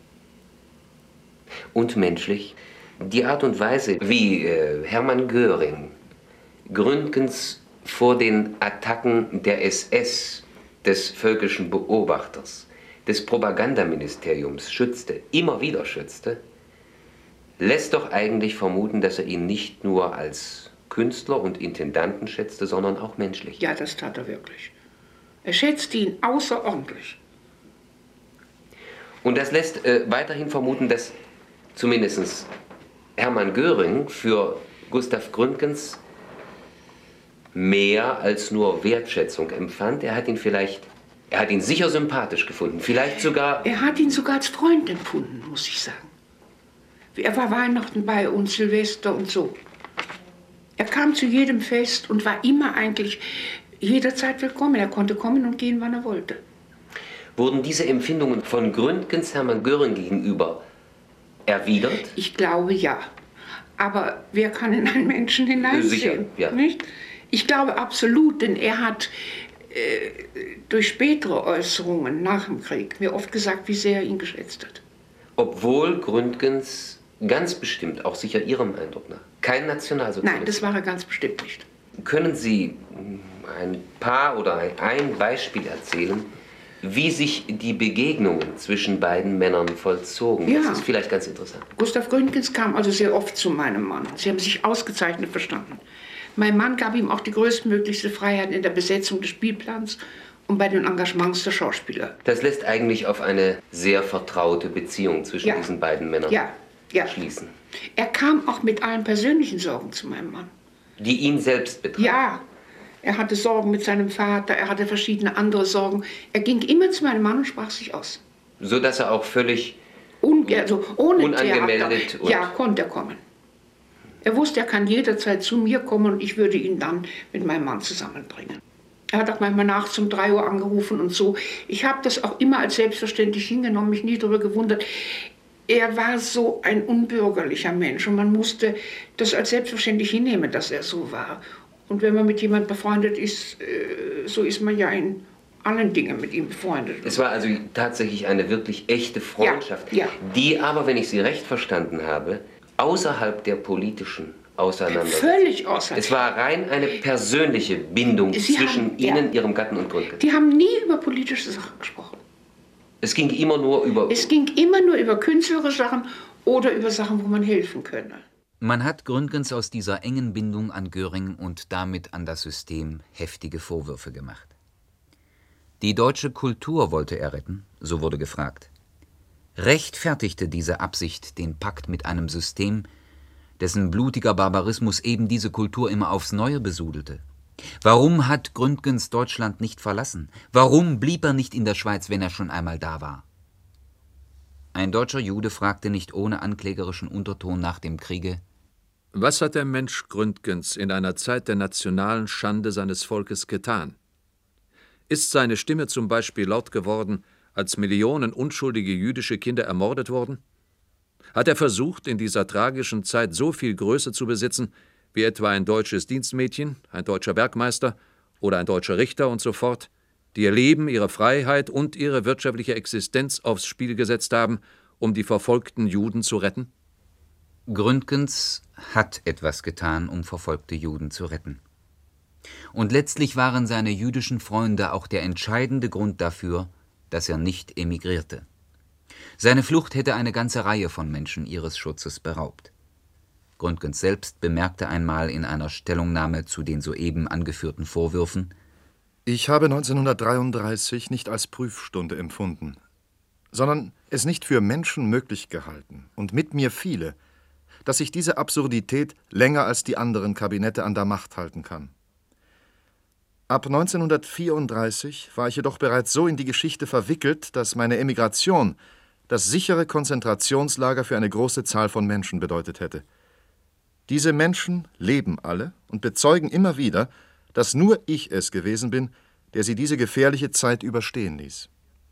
[SPEAKER 11] Und menschlich? Die Art und Weise, wie äh, Hermann Göring Gründgens vor den Attacken der S S, des völkischen Beobachters, des Propagandaministeriums schützte, immer wieder schützte, lässt doch eigentlich vermuten, dass er ihn nicht nur als Künstler und Intendanten schätzte, sondern auch menschlich.
[SPEAKER 10] Ja, das tat er wirklich. Er schätzte ihn außerordentlich.
[SPEAKER 11] Und das lässt äh, weiterhin vermuten, dass zumindest Hermann Göring für Gustav Gründgens mehr als nur Wertschätzung empfand. Er hat ihn vielleicht, er hat ihn sicher sympathisch gefunden, vielleicht sogar...
[SPEAKER 10] Er hat ihn sogar als Freund empfunden, muss ich sagen. Er war Weihnachten bei uns, Silvester und so. Er kam zu jedem Fest und war immer eigentlich jederzeit willkommen. Er konnte kommen und gehen, wann er wollte.
[SPEAKER 11] Wurden diese Empfindungen von Gründgens Hermann Göring gegenüber erwidert?
[SPEAKER 10] Ich glaube, ja. Aber wer kann in einen Menschen hineinsehen?
[SPEAKER 11] Sicher, ja.
[SPEAKER 10] Nicht? Ich glaube absolut, denn er hat äh, durch spätere Äußerungen nach dem Krieg mir oft gesagt, wie sehr er ihn geschätzt hat.
[SPEAKER 11] Obwohl Gründgens ganz bestimmt, auch sicher Ihrem Eindruck nach, kein Nationalsozialist.
[SPEAKER 10] Nein, das war er ganz bestimmt nicht.
[SPEAKER 11] Können Sie ein paar oder ein Beispiel erzählen, wie sich die Begegnungen zwischen beiden Männern vollzogen?
[SPEAKER 10] Ja.
[SPEAKER 11] Das ist vielleicht ganz interessant.
[SPEAKER 10] Gustav Gründgens kam also sehr oft zu meinem Mann. Sie haben sich ausgezeichnet verstanden. Mein Mann gab ihm auch die größtmöglichste Freiheit in der Besetzung des Spielplans und bei den Engagements der Schauspieler.
[SPEAKER 11] Das lässt eigentlich auf eine sehr vertraute Beziehung zwischen
[SPEAKER 10] Ja.
[SPEAKER 11] diesen beiden Männern
[SPEAKER 10] Ja. Ja.
[SPEAKER 11] schließen.
[SPEAKER 10] Er kam auch mit allen persönlichen Sorgen zu meinem Mann.
[SPEAKER 11] Die ihn selbst betrafen?
[SPEAKER 10] Ja. Er hatte Sorgen mit seinem Vater, er hatte verschiedene andere Sorgen. Er ging immer zu meinem Mann und sprach sich aus.
[SPEAKER 11] So dass er auch völlig
[SPEAKER 10] Un also ohne
[SPEAKER 11] unangemeldet
[SPEAKER 10] Theater.
[SPEAKER 11] und
[SPEAKER 10] Ja, konnte er kommen. Er wusste, er kann jederzeit zu mir kommen und ich würde ihn dann mit meinem Mann zusammenbringen. Er hat auch manchmal nachts um drei Uhr angerufen und so. Ich habe das auch immer als selbstverständlich hingenommen, mich nie darüber gewundert. Er war so ein unbürgerlicher Mensch und man musste das als selbstverständlich hinnehmen, dass er so war. Und wenn man mit jemandem befreundet ist, so ist man ja in allen Dingen mit ihm befreundet.
[SPEAKER 11] Es war also tatsächlich eine wirklich echte Freundschaft,
[SPEAKER 10] Ja, ja.
[SPEAKER 11] die aber, wenn ich Sie recht verstanden habe, außerhalb der politischen Auseinandersetzung.
[SPEAKER 10] Völlig außerhalb.
[SPEAKER 11] Es war rein eine persönliche Bindung
[SPEAKER 10] Sie
[SPEAKER 11] zwischen
[SPEAKER 10] haben-
[SPEAKER 11] Ihnen,
[SPEAKER 10] ja.
[SPEAKER 11] Ihrem Gatten und Gründgens.
[SPEAKER 10] Die haben nie über politische Sachen gesprochen.
[SPEAKER 11] Es ging immer nur über...
[SPEAKER 10] Es ging immer nur über künstlerische Sachen oder über Sachen, wo man helfen könne.
[SPEAKER 7] Man hat Gründgens aus dieser engen Bindung an Göring und damit an das System heftige Vorwürfe gemacht. Die deutsche Kultur wollte er retten, so wurde gefragt. Rechtfertigte diese Absicht den Pakt mit einem System, dessen blutiger Barbarismus eben diese Kultur immer aufs Neue besudelte? Warum hat Gründgens Deutschland nicht verlassen? Warum blieb er nicht in der Schweiz, wenn er schon einmal da war? Ein deutscher Jude fragte nicht ohne anklägerischen Unterton nach dem Kriege:
[SPEAKER 8] Was hat der Mensch Gründgens in einer Zeit der nationalen Schande seines Volkes getan? Ist seine Stimme zum Beispiel laut geworden, als Millionen unschuldige jüdische Kinder ermordet wurden? Hat er versucht, in dieser tragischen Zeit so viel Größe zu besitzen, wie etwa ein deutsches Dienstmädchen, ein deutscher Werkmeister oder ein deutscher Richter und so fort, die ihr Leben, ihre Freiheit und ihre wirtschaftliche Existenz aufs Spiel gesetzt haben, um die verfolgten Juden zu retten?
[SPEAKER 7] Gründgens hat etwas getan, um verfolgte Juden zu retten. Und letztlich waren seine jüdischen Freunde auch der entscheidende Grund dafür, dass er nicht emigrierte. Seine Flucht hätte eine ganze Reihe von Menschen ihres Schutzes beraubt. Gründgens selbst bemerkte einmal in einer Stellungnahme zu den soeben angeführten Vorwürfen:
[SPEAKER 9] Ich habe neunzehnhundertdreiunddreißig nicht als Prüfstunde empfunden, sondern es nicht für Menschen möglich gehalten, und mit mir viele, dass ich diese Absurdität länger als die anderen Kabinette an der Macht halten kann. Ab neunzehnhundertvierunddreißig war ich jedoch bereits so in die Geschichte verwickelt, dass meine Emigration das sichere Konzentrationslager für eine große Zahl von Menschen bedeutet hätte. Diese Menschen leben alle und bezeugen immer wieder, dass nur ich es gewesen bin, der sie diese gefährliche Zeit überstehen ließ.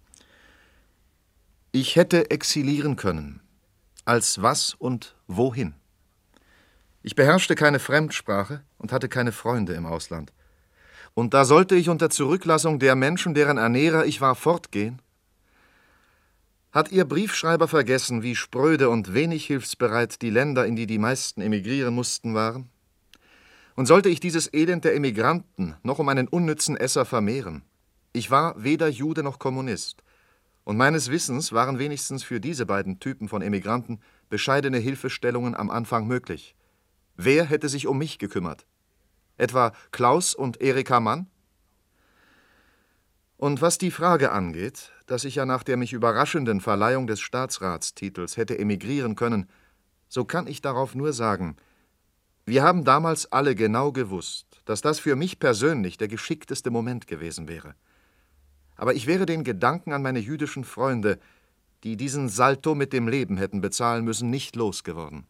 [SPEAKER 9] Ich hätte exilieren können. Als was und wohin? Ich beherrschte keine Fremdsprache und hatte keine Freunde im Ausland. Und da sollte ich unter Zurücklassung der Menschen, deren Ernährer ich war, fortgehen? Hat Ihr Briefschreiber vergessen, wie spröde und wenig hilfsbereit die Länder, in die die meisten emigrieren mussten, waren? Und sollte ich dieses Elend der Emigranten noch um einen unnützen Esser vermehren? Ich war weder Jude noch Kommunist. Und meines Wissens waren wenigstens für diese beiden Typen von Emigranten bescheidene Hilfestellungen am Anfang möglich. Wer hätte sich um mich gekümmert? Etwa Klaus und Erika Mann? Und was die Frage angeht, dass ich ja nach der mich überraschenden Verleihung des Staatsratstitels hätte emigrieren können, so kann ich darauf nur sagen: Wir haben damals alle genau gewusst, dass das für mich persönlich der geschickteste Moment gewesen wäre. Aber ich wäre den Gedanken an meine jüdischen Freunde, die diesen Salto mit dem Leben hätten bezahlen müssen, nicht losgeworden.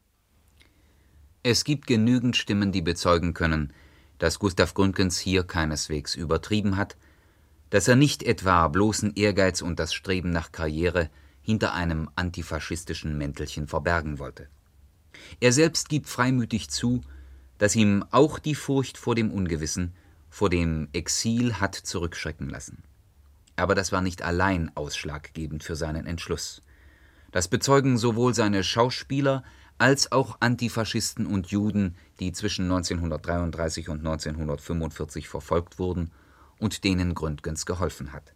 [SPEAKER 7] Es gibt genügend Stimmen, die bezeugen können, dass Gustav Gründgens hier keineswegs übertrieben hat, dass er nicht etwa bloßen Ehrgeiz und das Streben nach Karriere hinter einem antifaschistischen Mäntelchen verbergen wollte. Er selbst gibt freimütig zu, dass ihm auch die Furcht vor dem Ungewissen, vor dem Exil hat zurückschrecken lassen. Aber das war nicht allein ausschlaggebend für seinen Entschluss. Das bezeugen sowohl seine Schauspieler als auch Antifaschisten und Juden, die zwischen neunzehnhundertdreiunddreißig und neunzehnhundertfünfundvierzig verfolgt wurden und denen Gründgens geholfen hat.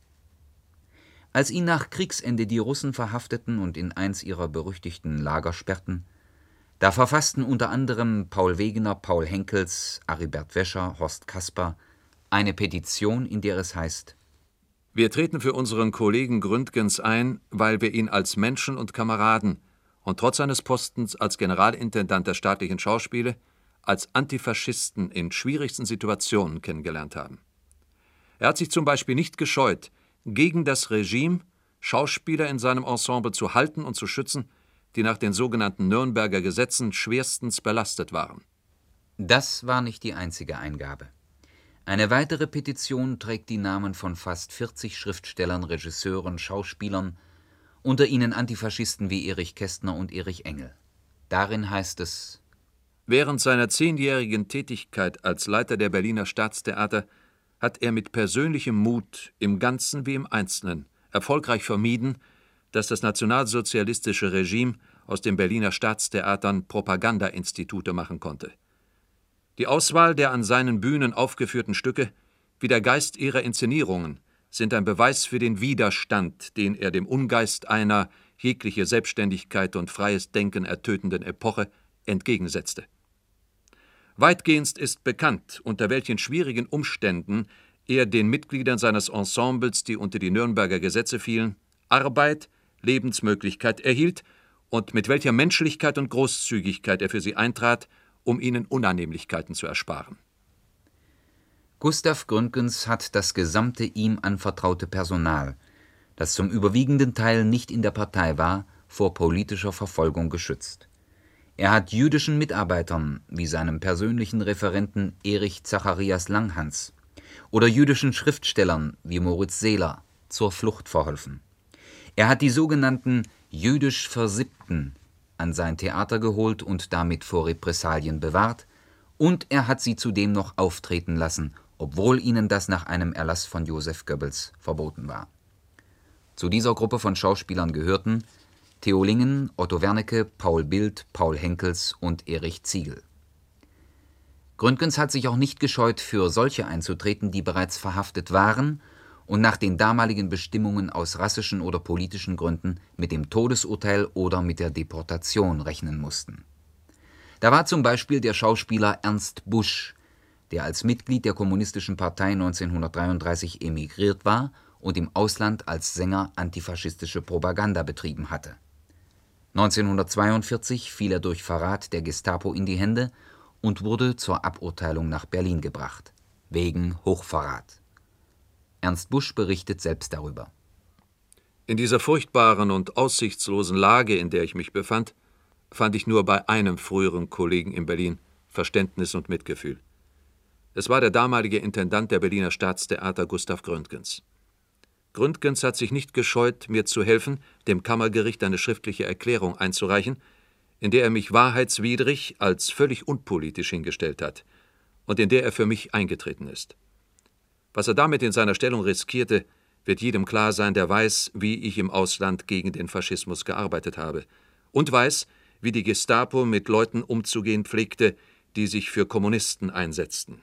[SPEAKER 7] Als ihn nach Kriegsende die Russen verhafteten und in eins ihrer berüchtigten Lager sperrten, da verfassten unter anderem Paul Wegener, Paul Henkels, Aribert Wäscher, Horst Kasper eine Petition, in der es heißt:
[SPEAKER 8] Wir treten für unseren Kollegen Gründgens ein, weil wir ihn als Menschen und Kameraden und trotz seines Postens als Generalintendant der staatlichen Schauspiele als Antifaschisten in schwierigsten Situationen kennengelernt haben. Er hat sich zum Beispiel nicht gescheut, gegen das Regime Schauspieler in seinem Ensemble zu halten und zu schützen, die nach den sogenannten Nürnberger Gesetzen schwerstens belastet waren.
[SPEAKER 7] Das war nicht die einzige Eingabe. Eine weitere Petition trägt die Namen von fast vierzig Schriftstellern, Regisseuren, Schauspielern, unter ihnen Antifaschisten wie Erich Kästner und Erich Engel. Darin heißt es:
[SPEAKER 8] Während seiner zehnjährigen Tätigkeit als Leiter der Berliner Staatstheater hat er mit persönlichem Mut im Ganzen wie im Einzelnen erfolgreich vermieden, dass das nationalsozialistische Regime aus den Berliner Staatstheatern Propagandainstitute machen konnte. Die Auswahl der an seinen Bühnen aufgeführten Stücke, wie der Geist ihrer Inszenierungen, sind ein Beweis für den Widerstand, den er dem Ungeist einer jegliche Selbstständigkeit und freies Denken ertötenden Epoche entgegensetzte. Weitgehend ist bekannt, unter welchen schwierigen Umständen er den Mitgliedern seines Ensembles, die unter die Nürnberger Gesetze fielen, Arbeit, Lebensmöglichkeit erhielt und mit welcher Menschlichkeit und Großzügigkeit er für sie eintrat, um ihnen Unannehmlichkeiten zu ersparen.
[SPEAKER 7] Gustav Gründgens hat das gesamte ihm anvertraute Personal, das zum überwiegenden Teil nicht in der Partei war, vor politischer Verfolgung geschützt. Er hat jüdischen Mitarbeitern wie seinem persönlichen Referenten Erich Zacharias Langhans oder jüdischen Schriftstellern wie Moritz Seeler zur Flucht verholfen. Er hat die sogenannten jüdisch Versippten an sein Theater geholt und damit vor Repressalien bewahrt, und er hat sie zudem noch auftreten lassen, obwohl ihnen das nach einem Erlass von Joseph Goebbels verboten war. Zu dieser Gruppe von Schauspielern gehörten Theo Lingen, Otto Wernecke, Paul Bild, Paul Henkels und Erich Ziegel. Gründgens hat sich auch nicht gescheut, für solche einzutreten, die bereits verhaftet waren und nach den damaligen Bestimmungen aus rassischen oder politischen Gründen mit dem Todesurteil oder mit der Deportation rechnen mussten. Da war zum Beispiel der Schauspieler Ernst Busch, der als Mitglied der Kommunistischen Partei neunzehnhundertdreiunddreißig emigriert war und im Ausland als Sänger antifaschistische Propaganda betrieben hatte. neunzehnhundertzweiundvierzig fiel er durch Verrat der Gestapo in die Hände und wurde zur Aburteilung nach Berlin gebracht, wegen Hochverrat. Ernst Busch berichtet selbst darüber.
[SPEAKER 8] In dieser furchtbaren und aussichtslosen Lage, in der ich mich befand, fand ich nur bei einem früheren Kollegen in Berlin Verständnis und Mitgefühl. Es war der damalige Intendant der Berliner Staatstheater Gustav Gründgens. Gründgens hat sich nicht gescheut, mir zu helfen, dem Kammergericht eine schriftliche Erklärung einzureichen, in der er mich wahrheitswidrig als völlig unpolitisch hingestellt hat und in der er für mich eingetreten ist. Was er damit in seiner Stellung riskierte, wird jedem klar sein, der weiß, wie ich im Ausland gegen den Faschismus gearbeitet habe und weiß, wie die Gestapo mit Leuten umzugehen pflegte, die sich für Kommunisten einsetzten.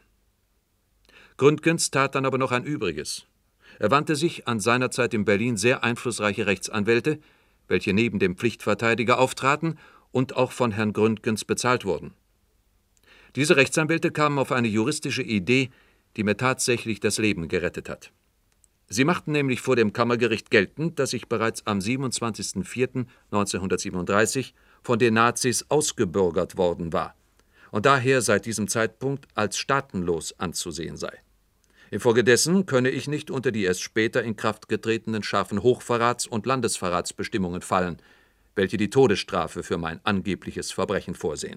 [SPEAKER 8] Gründgens tat dann aber noch ein Übriges. Er wandte sich an seinerzeit in Berlin sehr einflussreiche Rechtsanwälte, welche neben dem Pflichtverteidiger auftraten und auch von Herrn Gründgens bezahlt wurden. Diese Rechtsanwälte kamen auf eine juristische Idee, die mir tatsächlich das Leben gerettet hat. Sie machten nämlich vor dem Kammergericht geltend, dass ich bereits am siebenundzwanzigsten vierten neunzehnhundertsiebenunddreißig von den Nazis ausgebürgert worden war und daher seit diesem Zeitpunkt als staatenlos anzusehen sei. Infolgedessen könne ich nicht unter die erst später in Kraft getretenen scharfen Hochverrats- und Landesverratsbestimmungen fallen, welche die Todesstrafe für mein angebliches Verbrechen vorsehen.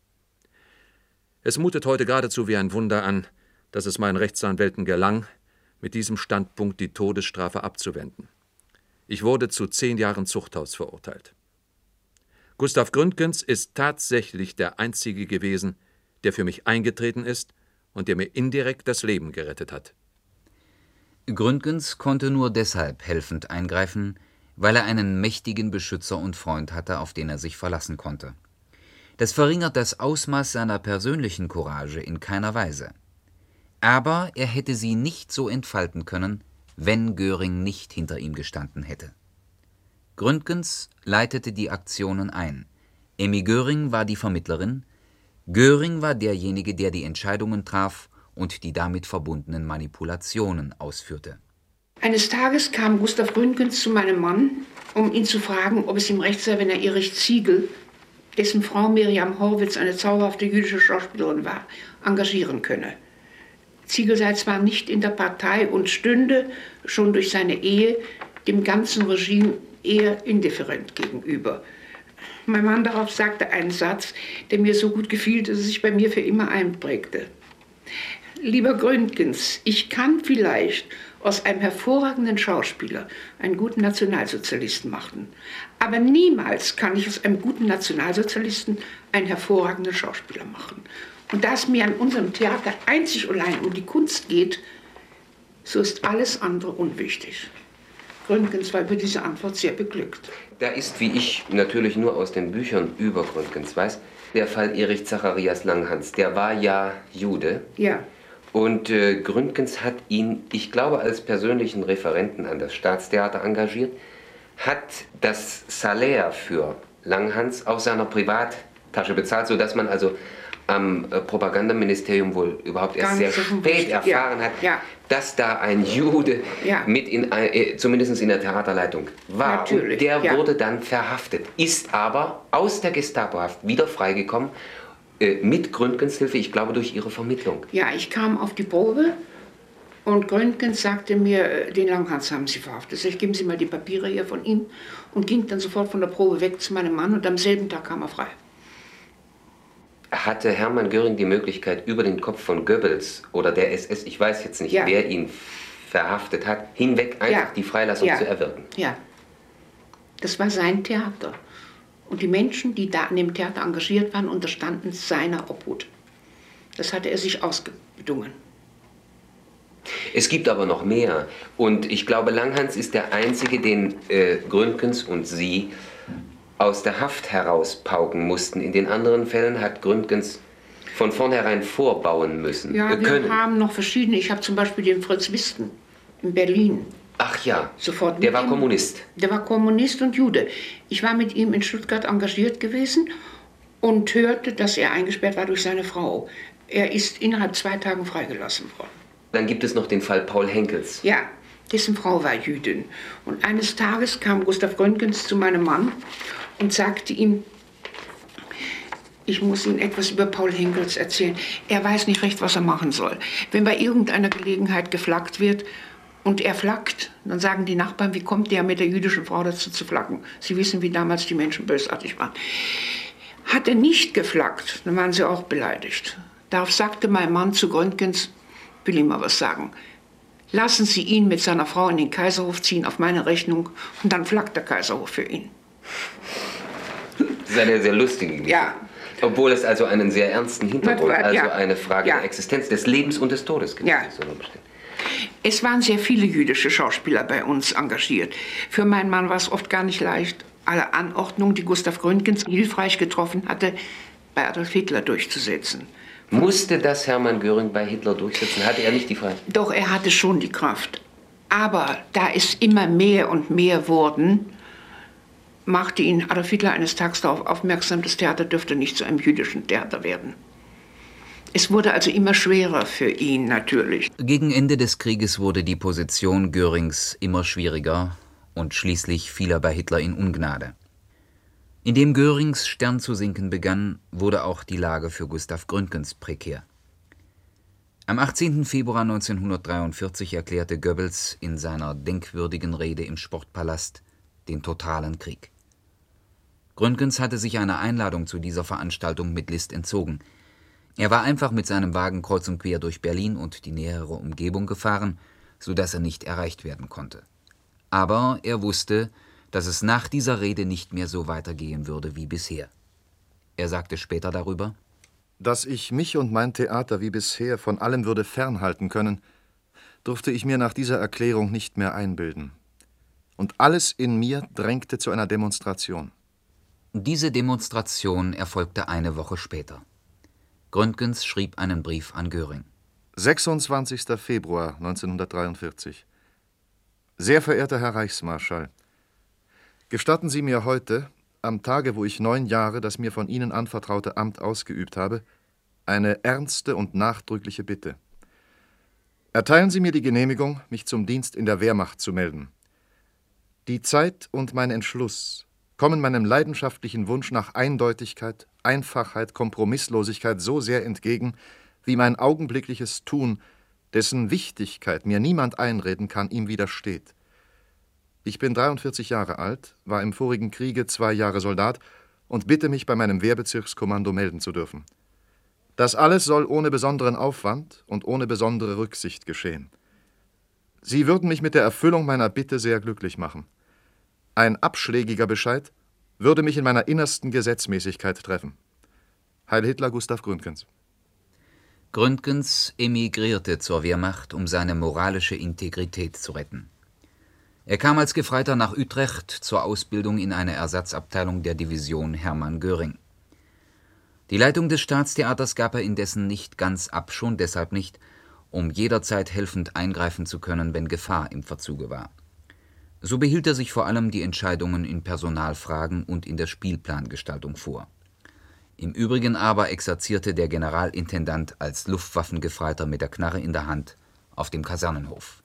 [SPEAKER 8] Es mutet heute geradezu wie ein Wunder an, dass es meinen Rechtsanwälten gelang, mit diesem Standpunkt die Todesstrafe abzuwenden. Ich wurde zu zehn Jahren Zuchthaus verurteilt. Gustav Gründgens ist tatsächlich der Einzige gewesen, der für mich eingetreten ist und der mir indirekt das Leben gerettet hat.
[SPEAKER 7] Gründgens konnte nur deshalb helfend eingreifen, weil er einen mächtigen Beschützer und Freund hatte, auf den er sich verlassen konnte. Das verringert das Ausmaß seiner persönlichen Courage in keiner Weise. Aber er hätte sie nicht so entfalten können, wenn Göring nicht hinter ihm gestanden hätte. Gründgens leitete die Aktionen ein. Emmy Göring war die Vermittlerin. Göring war derjenige, der die Entscheidungen traf und die damit verbundenen Manipulationen ausführte.
[SPEAKER 10] Eines Tages kam Gustav Gründgens zu meinem Mann, um ihn zu fragen, ob es ihm recht sei, wenn er Erich Ziegel, dessen Frau Miriam Horwitz eine zauberhafte jüdische Schauspielerin war, engagieren könne. Ziegel sei zwar nicht in der Partei und stünde schon durch seine Ehe dem ganzen Regime eher indifferent gegenüber. Mein Mann darauf sagte einen Satz, der mir so gut gefiel, dass er sich bei mir für immer einprägte. Lieber Gründgens, ich kann vielleicht aus einem hervorragenden Schauspieler einen guten Nationalsozialisten machen. Aber niemals kann ich aus einem guten Nationalsozialisten einen hervorragenden Schauspieler machen. Und da es mir an unserem Theater einzig und allein um die Kunst geht, so ist alles andere unwichtig. Gründgens war über diese Antwort sehr beglückt.
[SPEAKER 11] Da ist, wie ich natürlich nur aus den Büchern über Gründgens weiß, der Fall Erich Zacharias Langhans. Der war ja Jude.
[SPEAKER 10] Ja.
[SPEAKER 11] Und äh, Gründgens hat ihn, ich glaube, als persönlichen Referenten an das Staatstheater engagiert, hat das Salär für Langhans aus seiner Privat Tasche bezahlt, sodass man also am äh, Propagandaministerium wohl überhaupt erst sehr spät erfahren
[SPEAKER 10] ja.
[SPEAKER 11] hat,
[SPEAKER 10] ja.
[SPEAKER 11] dass da ein Jude
[SPEAKER 10] ja.
[SPEAKER 11] mit in, äh, zumindest in der Theaterleitung war.
[SPEAKER 10] Natürlich,
[SPEAKER 11] und der
[SPEAKER 10] ja.
[SPEAKER 11] wurde dann verhaftet, ist aber aus der Gestapohaft wieder freigekommen, äh, mit Gründgens Hilfe, ich glaube durch ihre Vermittlung.
[SPEAKER 10] Ja, ich kam auf die Probe und Gründgens sagte mir, den Langhans haben Sie verhaftet. Ich geben Sie mal die Papiere hier von ihm und ging dann sofort von der Probe weg zu meinem Mann und am selben Tag kam er frei.
[SPEAKER 11] Hatte Hermann Göring die Möglichkeit, über den Kopf von Goebbels oder der S S, ich weiß jetzt nicht, ja. wer ihn verhaftet hat, hinweg einfach ja. die Freilassung
[SPEAKER 10] ja.
[SPEAKER 11] zu erwirken?
[SPEAKER 10] Ja, das war sein Theater. Und die Menschen, die da in dem Theater engagiert waren, unterstanden seiner Obhut. Das hatte er sich ausbedungen.
[SPEAKER 11] Es gibt aber noch mehr. Und ich glaube, Langhans ist der Einzige, den äh, Gründgens und Sie aus der Haft herauspauken mussten. In den anderen Fällen hat Gründgens von vornherein vorbauen müssen.
[SPEAKER 10] Ja, wir
[SPEAKER 11] können.
[SPEAKER 10] haben noch verschiedene. Ich habe zum Beispiel den Fritz Wisten in Berlin.
[SPEAKER 11] Ach ja,
[SPEAKER 10] Sofort
[SPEAKER 11] der war
[SPEAKER 10] ihm,
[SPEAKER 11] Kommunist.
[SPEAKER 10] Der war Kommunist und Jude. Ich war mit ihm in Stuttgart engagiert gewesen und hörte, dass er eingesperrt war durch seine Frau. Er ist innerhalb zwei Tagen freigelassen worden.
[SPEAKER 11] Dann gibt es noch den Fall Paul Henkels.
[SPEAKER 10] Ja, dessen Frau war Jüdin. Und eines Tages kam Gustav Gründgens zu meinem Mann und sagte ihm, ich muss Ihnen etwas über Paul Henkels erzählen. Er weiß nicht recht, was er machen soll. Wenn bei irgendeiner Gelegenheit geflaggt wird und er flaggt, dann sagen die Nachbarn, wie kommt der mit der jüdischen Frau dazu zu flaggen? Sie wissen, wie damals die Menschen bösartig waren. Hat er nicht geflaggt, dann waren sie auch beleidigt. Darauf sagte mein Mann zu Gründgens, will ihm mal was sagen. Lassen Sie ihn mit seiner Frau in den Kaiserhof ziehen, auf meine Rechnung, und dann flaggt der Kaiserhof für ihn.
[SPEAKER 11] Das ist eine sehr lustige Geschichte.
[SPEAKER 10] Ja.
[SPEAKER 11] Obwohl es also einen sehr ernsten Hintergrund, also
[SPEAKER 10] ja.
[SPEAKER 11] eine Frage
[SPEAKER 10] ja.
[SPEAKER 11] der Existenz, des Lebens und des Todes gibt.
[SPEAKER 10] Ja. Es waren sehr viele jüdische Schauspieler bei uns engagiert. Für meinen Mann war es oft gar nicht leicht, alle Anordnungen, die Gustav Gründgens hilfreich getroffen hatte, bei Adolf Hitler durchzusetzen.
[SPEAKER 11] Musste das Hermann Göring bei Hitler durchsetzen? Hatte er nicht die Freiheit?
[SPEAKER 10] Doch, er hatte schon die Kraft. Aber da es immer mehr und mehr wurden, machte ihn Adolf Hitler eines Tages darauf aufmerksam, das Theater dürfte nicht zu einem jüdischen Theater werden. Es wurde also immer schwerer für ihn, natürlich.
[SPEAKER 7] Gegen Ende des Krieges wurde die Position Görings immer schwieriger und schließlich fiel er bei Hitler in Ungnade. Indem Görings Stern zu sinken begann, wurde auch die Lage für Gustav Gründgens prekär. Am achtzehnten Februar neunzehnhundertdreiundvierzig erklärte Goebbels in seiner denkwürdigen Rede im Sportpalast den totalen Krieg. Gründgens hatte sich einer Einladung zu dieser Veranstaltung mit List entzogen. Er war einfach mit seinem Wagen kreuz und quer durch Berlin und die nähere Umgebung gefahren, sodass er nicht erreicht werden konnte. Aber er wusste, dass es nach dieser Rede nicht mehr so weitergehen würde wie bisher. Er sagte später darüber:
[SPEAKER 9] Dass ich mich und mein Theater wie bisher von allem würde fernhalten können, durfte ich mir nach dieser Erklärung nicht mehr einbilden. Und alles in mir drängte zu einer Demonstration.
[SPEAKER 7] Diese Demonstration erfolgte eine Woche später. Gründgens schrieb einen Brief an Göring.
[SPEAKER 9] sechsundzwanzigster Februar neunzehnhundertdreiundvierzig. Sehr verehrter Herr Reichsmarschall, gestatten Sie mir heute, am Tage, wo ich neun Jahre das mir von Ihnen anvertraute Amt ausgeübt habe, eine ernste und nachdrückliche Bitte. Erteilen Sie mir die Genehmigung, mich zum Dienst in der Wehrmacht zu melden. Die Zeit und mein Entschluss kommen meinem leidenschaftlichen Wunsch nach Eindeutigkeit, Einfachheit, Kompromisslosigkeit so sehr entgegen, wie mein augenblickliches Tun, dessen Wichtigkeit mir niemand einreden kann, ihm widersteht. Ich bin dreiundvierzig Jahre alt, war im vorigen Kriege zwei Jahre Soldat und bitte mich, bei meinem Wehrbezirkskommando melden zu dürfen. Das alles soll ohne besonderen Aufwand und ohne besondere Rücksicht geschehen. Sie würden mich mit der Erfüllung meiner Bitte sehr glücklich machen. Ein abschlägiger Bescheid würde mich in meiner innersten Gesetzmäßigkeit treffen. Heil Hitler, Gustav Gründgens.
[SPEAKER 7] Gründgens emigrierte zur Wehrmacht, um seine moralische Integrität zu retten. Er kam als Gefreiter nach Utrecht zur Ausbildung in eine Ersatzabteilung der Division Hermann Göring. Die Leitung des Staatstheaters gab er indessen nicht ganz ab, schon deshalb nicht, um jederzeit helfend eingreifen zu können, wenn Gefahr im Verzuge war. So behielt er sich vor allem die Entscheidungen in Personalfragen und in der Spielplangestaltung vor. Im Übrigen aber exerzierte der Generalintendant als Luftwaffengefreiter mit der Knarre in der Hand auf dem Kasernenhof.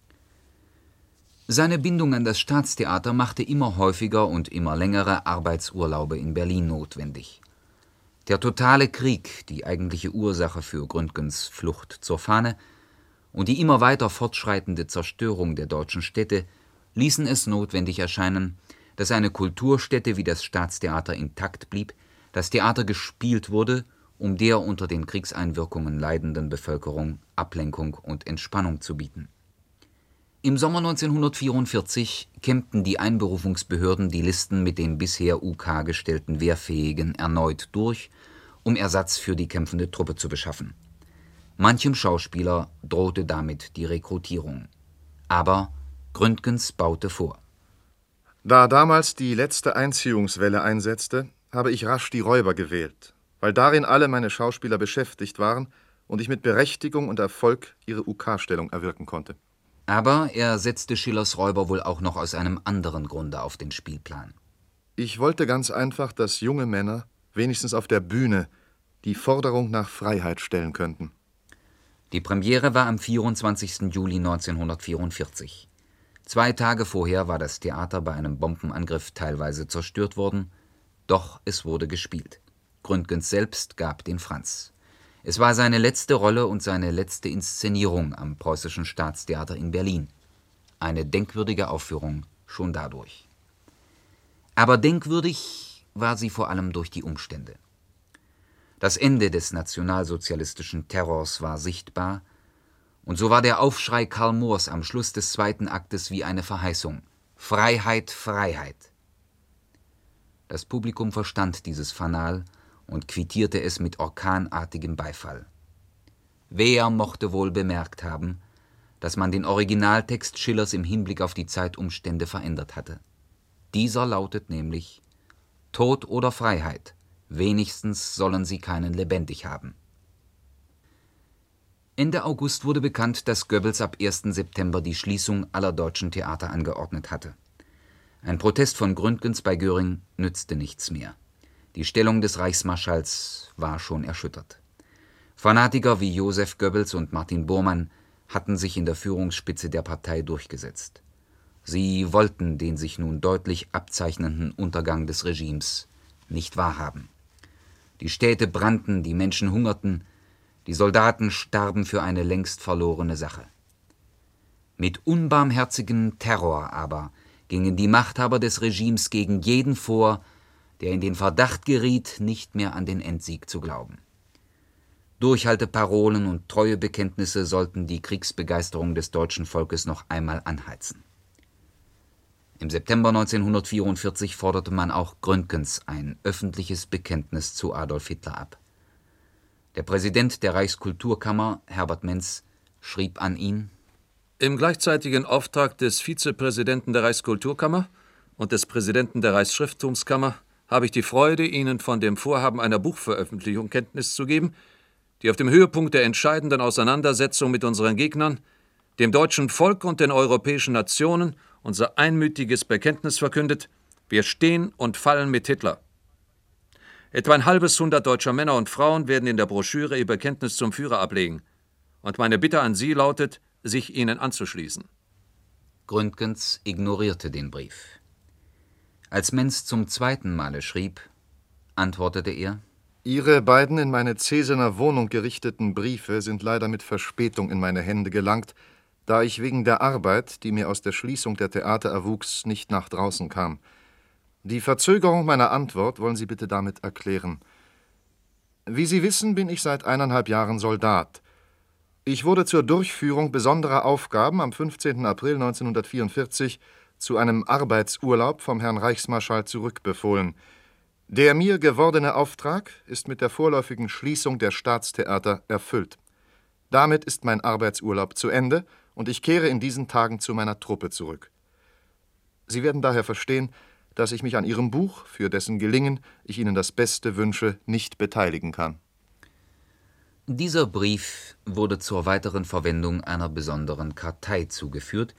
[SPEAKER 7] Seine Bindung an das Staatstheater machte immer häufiger und immer längere Arbeitsurlaube in Berlin notwendig. Der totale Krieg, die eigentliche Ursache für Gründgens Flucht zur Fahne, und die immer weiter fortschreitende Zerstörung der deutschen Städte ließen es notwendig erscheinen, dass eine Kulturstätte wie das Staatstheater intakt blieb, das Theater gespielt wurde, um der unter den Kriegseinwirkungen leidenden Bevölkerung Ablenkung und Entspannung zu bieten. Im Sommer neunzehnhundertvierundvierzig kämmten die Einberufungsbehörden die Listen mit den bisher U K gestellten Wehrfähigen erneut durch, um Ersatz für die kämpfende Truppe zu beschaffen. Manchem Schauspieler drohte damit die Rekrutierung. Aber Gründgens baute vor.
[SPEAKER 9] Da damals die letzte Einziehungswelle einsetzte, habe ich rasch die Räuber gewählt, weil darin alle meine Schauspieler beschäftigt waren und ich mit Berechtigung und Erfolg ihre U K-Stellung erwirken konnte.
[SPEAKER 7] Aber er setzte Schillers Räuber wohl auch noch aus einem anderen Grunde auf den Spielplan.
[SPEAKER 9] Ich wollte ganz einfach, dass junge Männer, wenigstens auf der Bühne, die Forderung nach Freiheit stellen könnten.
[SPEAKER 7] Die Premiere war am vierundzwanzigsten Juli neunzehnhundertvierundvierzig. Zwei Tage vorher war das Theater bei einem Bombenangriff teilweise zerstört worden, doch es wurde gespielt. Gründgens selbst gab den Franz. Es war seine letzte Rolle und seine letzte Inszenierung am Preußischen Staatstheater in Berlin. Eine denkwürdige Aufführung schon dadurch. Aber denkwürdig war sie vor allem durch die Umstände. Das Ende des nationalsozialistischen Terrors war sichtbar, und so war der Aufschrei Karl Moors am Schluss des zweiten Aktes wie eine Verheißung. Freiheit, Freiheit! Das Publikum verstand dieses Fanal und quittierte es mit orkanartigem Beifall. Wer mochte wohl bemerkt haben, dass man den Originaltext Schillers im Hinblick auf die Zeitumstände verändert hatte. Dieser lautet nämlich: Tod oder Freiheit, wenigstens sollen sie keinen lebendig haben. Ende August wurde bekannt, dass Goebbels ab ersten September die Schließung aller deutschen Theater angeordnet hatte. Ein Protest von Gründgens bei Göring nützte nichts mehr. Die Stellung des Reichsmarschalls war schon erschüttert. Fanatiker wie Joseph Goebbels und Martin Bormann hatten sich in der Führungsspitze der Partei durchgesetzt. Sie wollten den sich nun deutlich abzeichnenden Untergang des Regimes nicht wahrhaben. Die Städte brannten, die Menschen hungerten, die Soldaten starben für eine längst verlorene Sache. Mit unbarmherzigem Terror aber gingen die Machthaber des Regimes gegen jeden vor, der in den Verdacht geriet, nicht mehr an den Endsieg zu glauben. Durchhalteparolen und Treuebekenntnisse sollten die Kriegsbegeisterung des deutschen Volkes noch einmal anheizen. Im September neunzehnhundertvierundvierzig forderte man auch Gründgens ein öffentliches Bekenntnis zu Adolf Hitler ab. Der Präsident der Reichskulturkammer, Herbert Menz, schrieb an ihn:
[SPEAKER 8] Im gleichzeitigen Auftrag des Vizepräsidenten der Reichskulturkammer und des Präsidenten der Reichsschrifttumskammer habe ich die Freude, Ihnen von dem Vorhaben einer Buchveröffentlichung Kenntnis zu geben, die auf dem Höhepunkt der entscheidenden Auseinandersetzung mit unseren Gegnern, dem deutschen Volk und den europäischen Nationen unser einmütiges Bekenntnis verkündet: Wir stehen und fallen mit Hitler. Etwa ein halbes Hundert deutscher Männer und Frauen werden in der Broschüre ihr Bekenntnis zum Führer ablegen. Und meine Bitte an Sie lautet, sich ihnen anzuschließen.
[SPEAKER 7] Gründgens ignorierte den Brief. Als Menz zum zweiten Male schrieb, antwortete er:
[SPEAKER 9] Ihre beiden in meine Zesener Wohnung gerichteten Briefe sind leider mit Verspätung in meine Hände gelangt, da ich wegen der Arbeit, die mir aus der Schließung der Theater erwuchs, nicht nach draußen kam. Die Verzögerung meiner Antwort wollen Sie bitte damit erklären. Wie Sie wissen, bin ich seit eineinhalb Jahren Soldat. Ich wurde zur Durchführung besonderer Aufgaben am fünfzehnten April neunzehnhundertvierundvierzig zu einem Arbeitsurlaub vom Herrn Reichsmarschall zurückbefohlen. Der mir gewordene Auftrag ist mit der vorläufigen Schließung der Staatstheater erfüllt. Damit ist mein Arbeitsurlaub zu Ende und ich kehre in diesen Tagen zu meiner Truppe zurück. Sie werden daher verstehen, dass ich mich an Ihrem Buch, für dessen Gelingen ich Ihnen das Beste wünsche, nicht beteiligen kann.
[SPEAKER 7] Dieser Brief wurde zur weiteren Verwendung einer besonderen Kartei zugeführt,